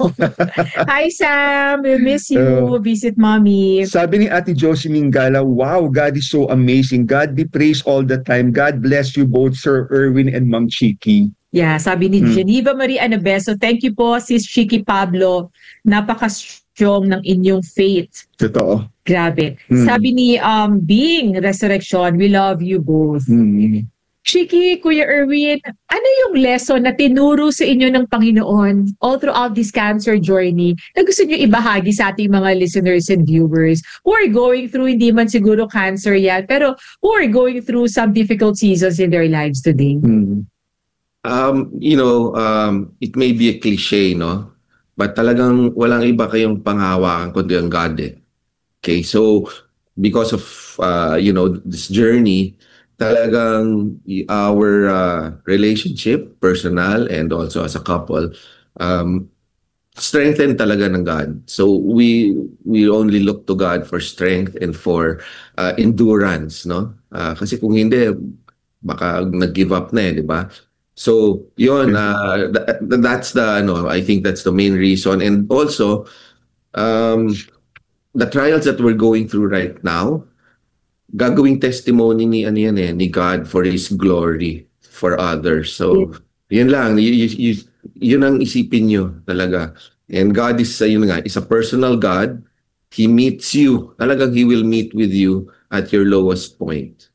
Hi Sam, we miss you. Uh, Visit mommy. Sabi ni Ate Josie Mingala, wow, God is so amazing. God be praised all the time. God bless you both, Sir Erwin and Ma'am Chiki. Yeah, sabi ni Mm. Geneva Marie Anabeso, thank you po Sis Chiki Pablo. Napaka-strong ng inyong faith. Totoo. Grabe. Mm. Sabi ni um Being Resurrection, we love you both. Mm. Chiki, Kuya Erwin, ano yung lesson na tinuro sa inyo ng Panginoon all throughout this cancer journey na gusto nyo ibahagi sa ating mga listeners and viewers who are going through, hindi man siguro cancer yan, pero who are going through some difficult seasons in their lives today? Mm. Um, you know, um, it may be a cliche, no? But talagang walang iba kayong panghawakan kundi ang God eh. Okay, so because of, uh, you know, this journey, talagang our uh, relationship, personal and also as a couple, um, strengthen talaga ng God. So we we only look to God for strength and for uh, endurance, no? Uh, kasi kung hindi, baka nag-give up na eh, di ba? So yun, uh, th- that's the, no, I think that's the main reason. And also, um, the trials that we're going through right now, gagawing testimony ni ano yan eh, ni God for His glory for others. So, yun lang, y- y- y- yun ang isipin nyo talaga. And God is, uh, yun nga, is a personal God. He meets you. Talagang He will meet with you at your lowest point.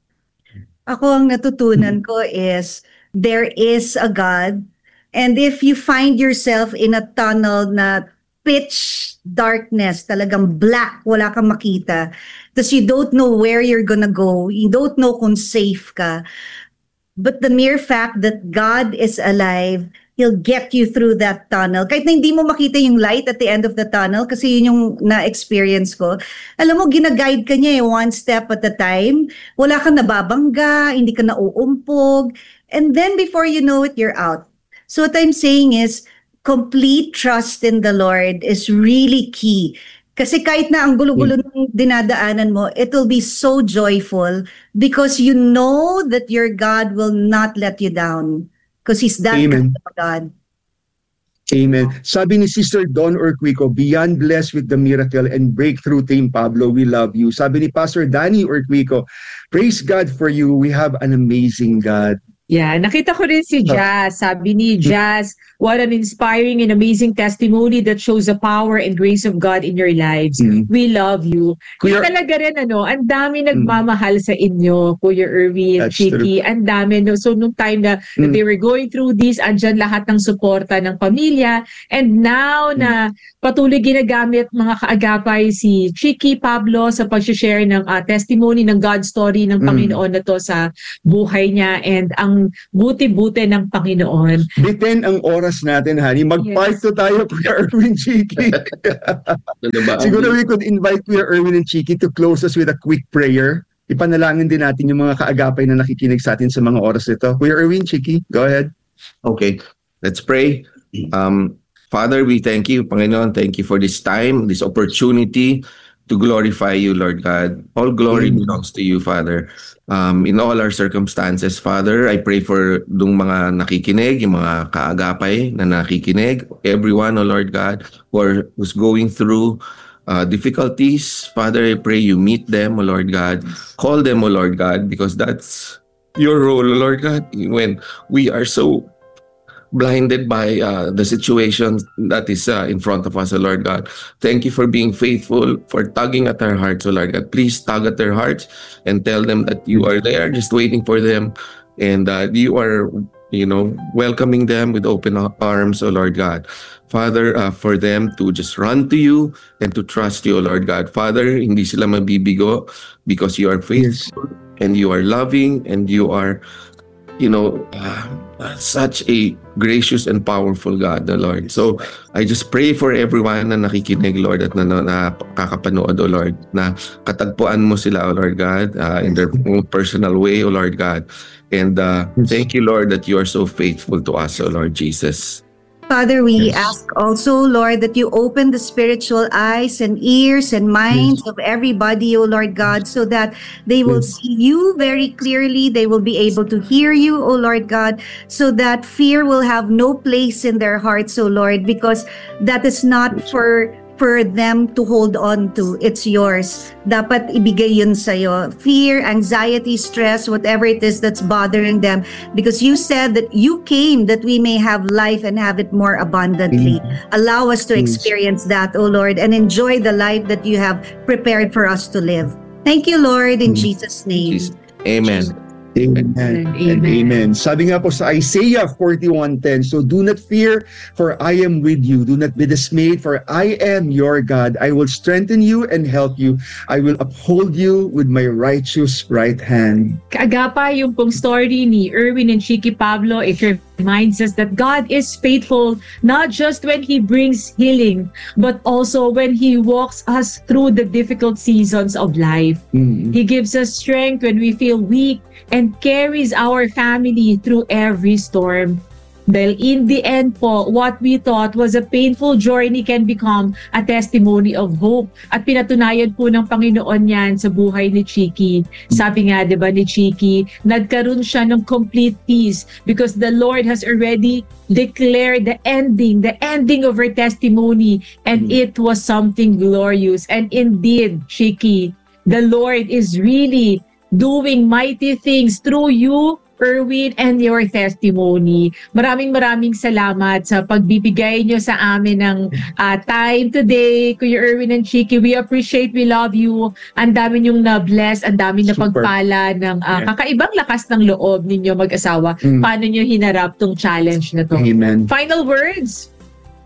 Ako ang natutunan ko is there is a God, and if you find yourself in a tunnel na pitch darkness, talagang black, wala kang makita, tapos you don't know where you're gonna go, you don't know kung safe ka, but the mere fact that God is alive, He'll get you through that tunnel. Kahit na hindi mo makita yung light at the end of the tunnel, kasi yun yung na-experience ko. Alam mo, gina-guide ka niya eh, one step at a time. Wala kang nababangga, hindi ka nauumpog, and then before you know it, you're out. So what I'm saying is, complete trust in the Lord is really key. Kasi kahit na ang gulo-gulo ng dinadaanan mo, it will be so joyful because you know that your God will not let you down because He's that Amen. kind of God. Amen. Sabi ni Sister Dawn Urquico, beyond blessed with the miracle and breakthrough team, Pablo, we love you. Sabi ni Pastor Danny Urquico, praise God for you. We have an amazing God. Yeah, nakita ko rin si Jazz. Sabi ni Jazz, what an inspiring and amazing testimony that shows the power and grace of God in your lives. Mm. We love you. Kuya- Yung talaga rin, ano, ang dami nagmamahal sa inyo, Kuya Erwin, That's Chiki, ang dami. No? So, nung time na, na Mm. they were going through this, andyan lahat ng suporta ng pamilya. And now na patuloy ginagamit mga kaagapay si Chiki, Pablo sa pag-share ng uh, testimony ng God story ng Mm. Panginoon na to sa buhay niya. And ang buti-buti ng Panginoon. Biten ang oras natin, honey. Mag-part Yes. to tayo, Kuya Erwin, Chiki. Ano ba? Siguro we could invite Kuya Erwin and Chiki to close us with a quick prayer. Ipanalangin din natin yung mga kaagapay na nakikinig sa atin sa mga oras nito. Kuya Erwin, Chiki, go ahead. Okay, let's pray. Um, Father, we thank you, Panginoon. Thank you for this time, this opportunity to glorify you, Lord God. All glory Amen. belongs to you, Father. Um, in all our circumstances, Father, I pray for dung mga nakikinig, yung mga kaagapay na nakikinig, everyone, oh Lord God, who are, who's going through uh, difficulties. Father, I pray you meet them, oh Lord God. Call them, oh Lord God, because that's your role, oh Lord God, when we are so blinded by uh, the situation that is uh, in front of us, O Lord God. Thank you for being faithful, for tugging at our hearts, O Lord God. Please tug at their hearts and tell them that you are there, just waiting for them, and uh, you are, you know, welcoming them with open arms, O Lord God. Father, uh, for them to just run to you and to trust you, O Lord God. Father, hindi sila mabibigo because you are faithful and you are loving and you are, you know, uh, uh, such a gracious and powerful God, the Lord. So, I just pray for everyone na nakikinig, Lord, at na, na nakakapanood, O Lord, na katagpuan mo sila, O Lord God, uh, in their own personal way, O Lord God. And uh, thank you, Lord, that you are so faithful to us, O Lord Jesus. Father, we Yes. ask also, Lord, that you open the spiritual eyes and ears and minds of everybody, O Lord God, so that they will Yes. see you very clearly. They will be able to hear you, O Lord God, so that fear will have no place in their hearts, O Lord, because that is not for for them to hold on to. It's yours. Dapat ibigay yun sa'yo. Fear, anxiety, stress, whatever it is that's bothering them. Because you said that you came that we may have life and have it more abundantly. Allow us to Yes. experience that, O Lord, and enjoy the life that you have prepared for us to live. Thank you, Lord, in Mm. Jesus' name. Jesus. Amen. Amen. Amen. And amen. Sabi nga po sa Isaiah forty-one ten, so do not fear, for I am with you. Do not be dismayed, for I am your God. I will strengthen you and help you. I will uphold you with my righteous right hand. Kaagapa yung pong story ni Erwin and Chiki Pablo, it reminds us that God is faithful not just when He brings healing, but also when He walks us through the difficult seasons of life. Mm. He gives us strength when we feel weak and carries our family through every storm. Dahil in the end po, what we thought was a painful journey can become a testimony of hope. At pinatunayan po ng Panginoon yan sa buhay ni Chiki. Sabi nga, di ba, ni Chiki, nagkaroon siya ng complete peace because the Lord has already declared the ending, the ending of her testimony, and it was something glorious. And indeed, Chiki, the Lord is really doing mighty things through you, Erwin, and your testimony. Maraming maraming salamat sa pagbibigay nyo sa amin ng uh, time today, Kuya Erwin and Chiki. We appreciate, we love you. Ang dami nyong na-bless, ang dami na Super. pagpala ng uh, Yeah. kakaibang lakas ng loob ninyo mag-asawa. Mm. Paano nyo hinarap tong challenge na to? Amen. Final words?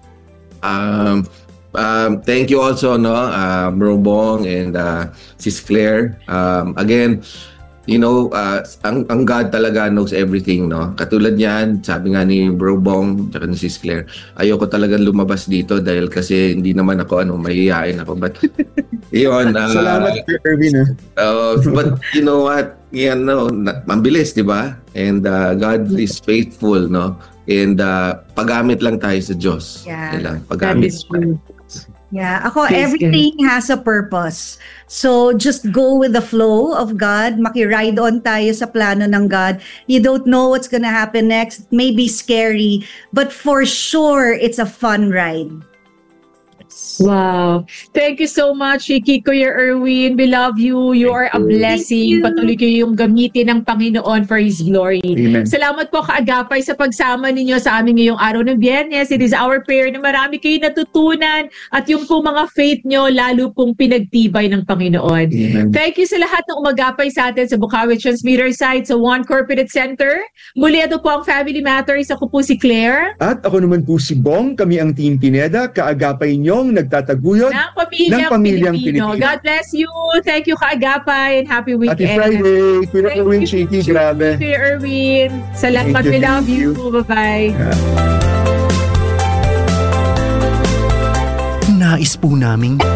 Um, um, thank you also, no, uh, Bro Bong and uh, Sis Claire. Um, again, you know, uh, ang, ang God talaga knows everything, no? Katulad niyan, sabi nga ni Bro Bong at ni Sis Claire, ayoko talagang lumabas dito dahil kasi hindi naman ako, ano, mahihiyain ako. But Yun. ah, Salamat, Kuya Erwin. ah. Uh, but you know what? Yan, no, na, mabilis, di ba? And uh, God is faithful, no? And uh, paggamit lang tayo sa Diyos. Yeah. Yan lang, That paggamit. is true. Yeah, ako, Praise everything has a purpose. So, just go with the flow of God. Maki-ride on tayo sa plano ng God. You don't know what's gonna happen next. It may be scary, but for sure, it's a fun ride. Wow. Thank you so much, Chiki, Kuya Erwin. We love you. You are a Thank you. blessing. Thank you. Patuloy kayo yung gamitin ng Panginoon for His glory. Amen. Salamat po, kaagapay, sa pagsama ninyo sa amin ngayong araw ng Biyernes. It is our prayer na marami kayo natutunan at yung po mga faith nyo lalo pong pinagtibay ng Panginoon. Amen. Thank you sa lahat ng umagapay sa atin sa Bukawi Transmitter site sa One Corporate Center. Muli, ito po ang Family Matters. Ako po si Claire. At ako naman po si Bong, kami ang Team Pineda, kaagapay niyong nagtataguyod. Ng pamilyang, Ng pamilyang Pilipino. Pilipino. God bless you. Thank you, kaagapay, and happy weekend. Happy Friday, Kuya Thank Erwin, you, Chiki, Chiki, grabe. Kuya Erwin. Salamat. Thank you, We love thank you. you. Bye-bye. Yeah. Nais po naming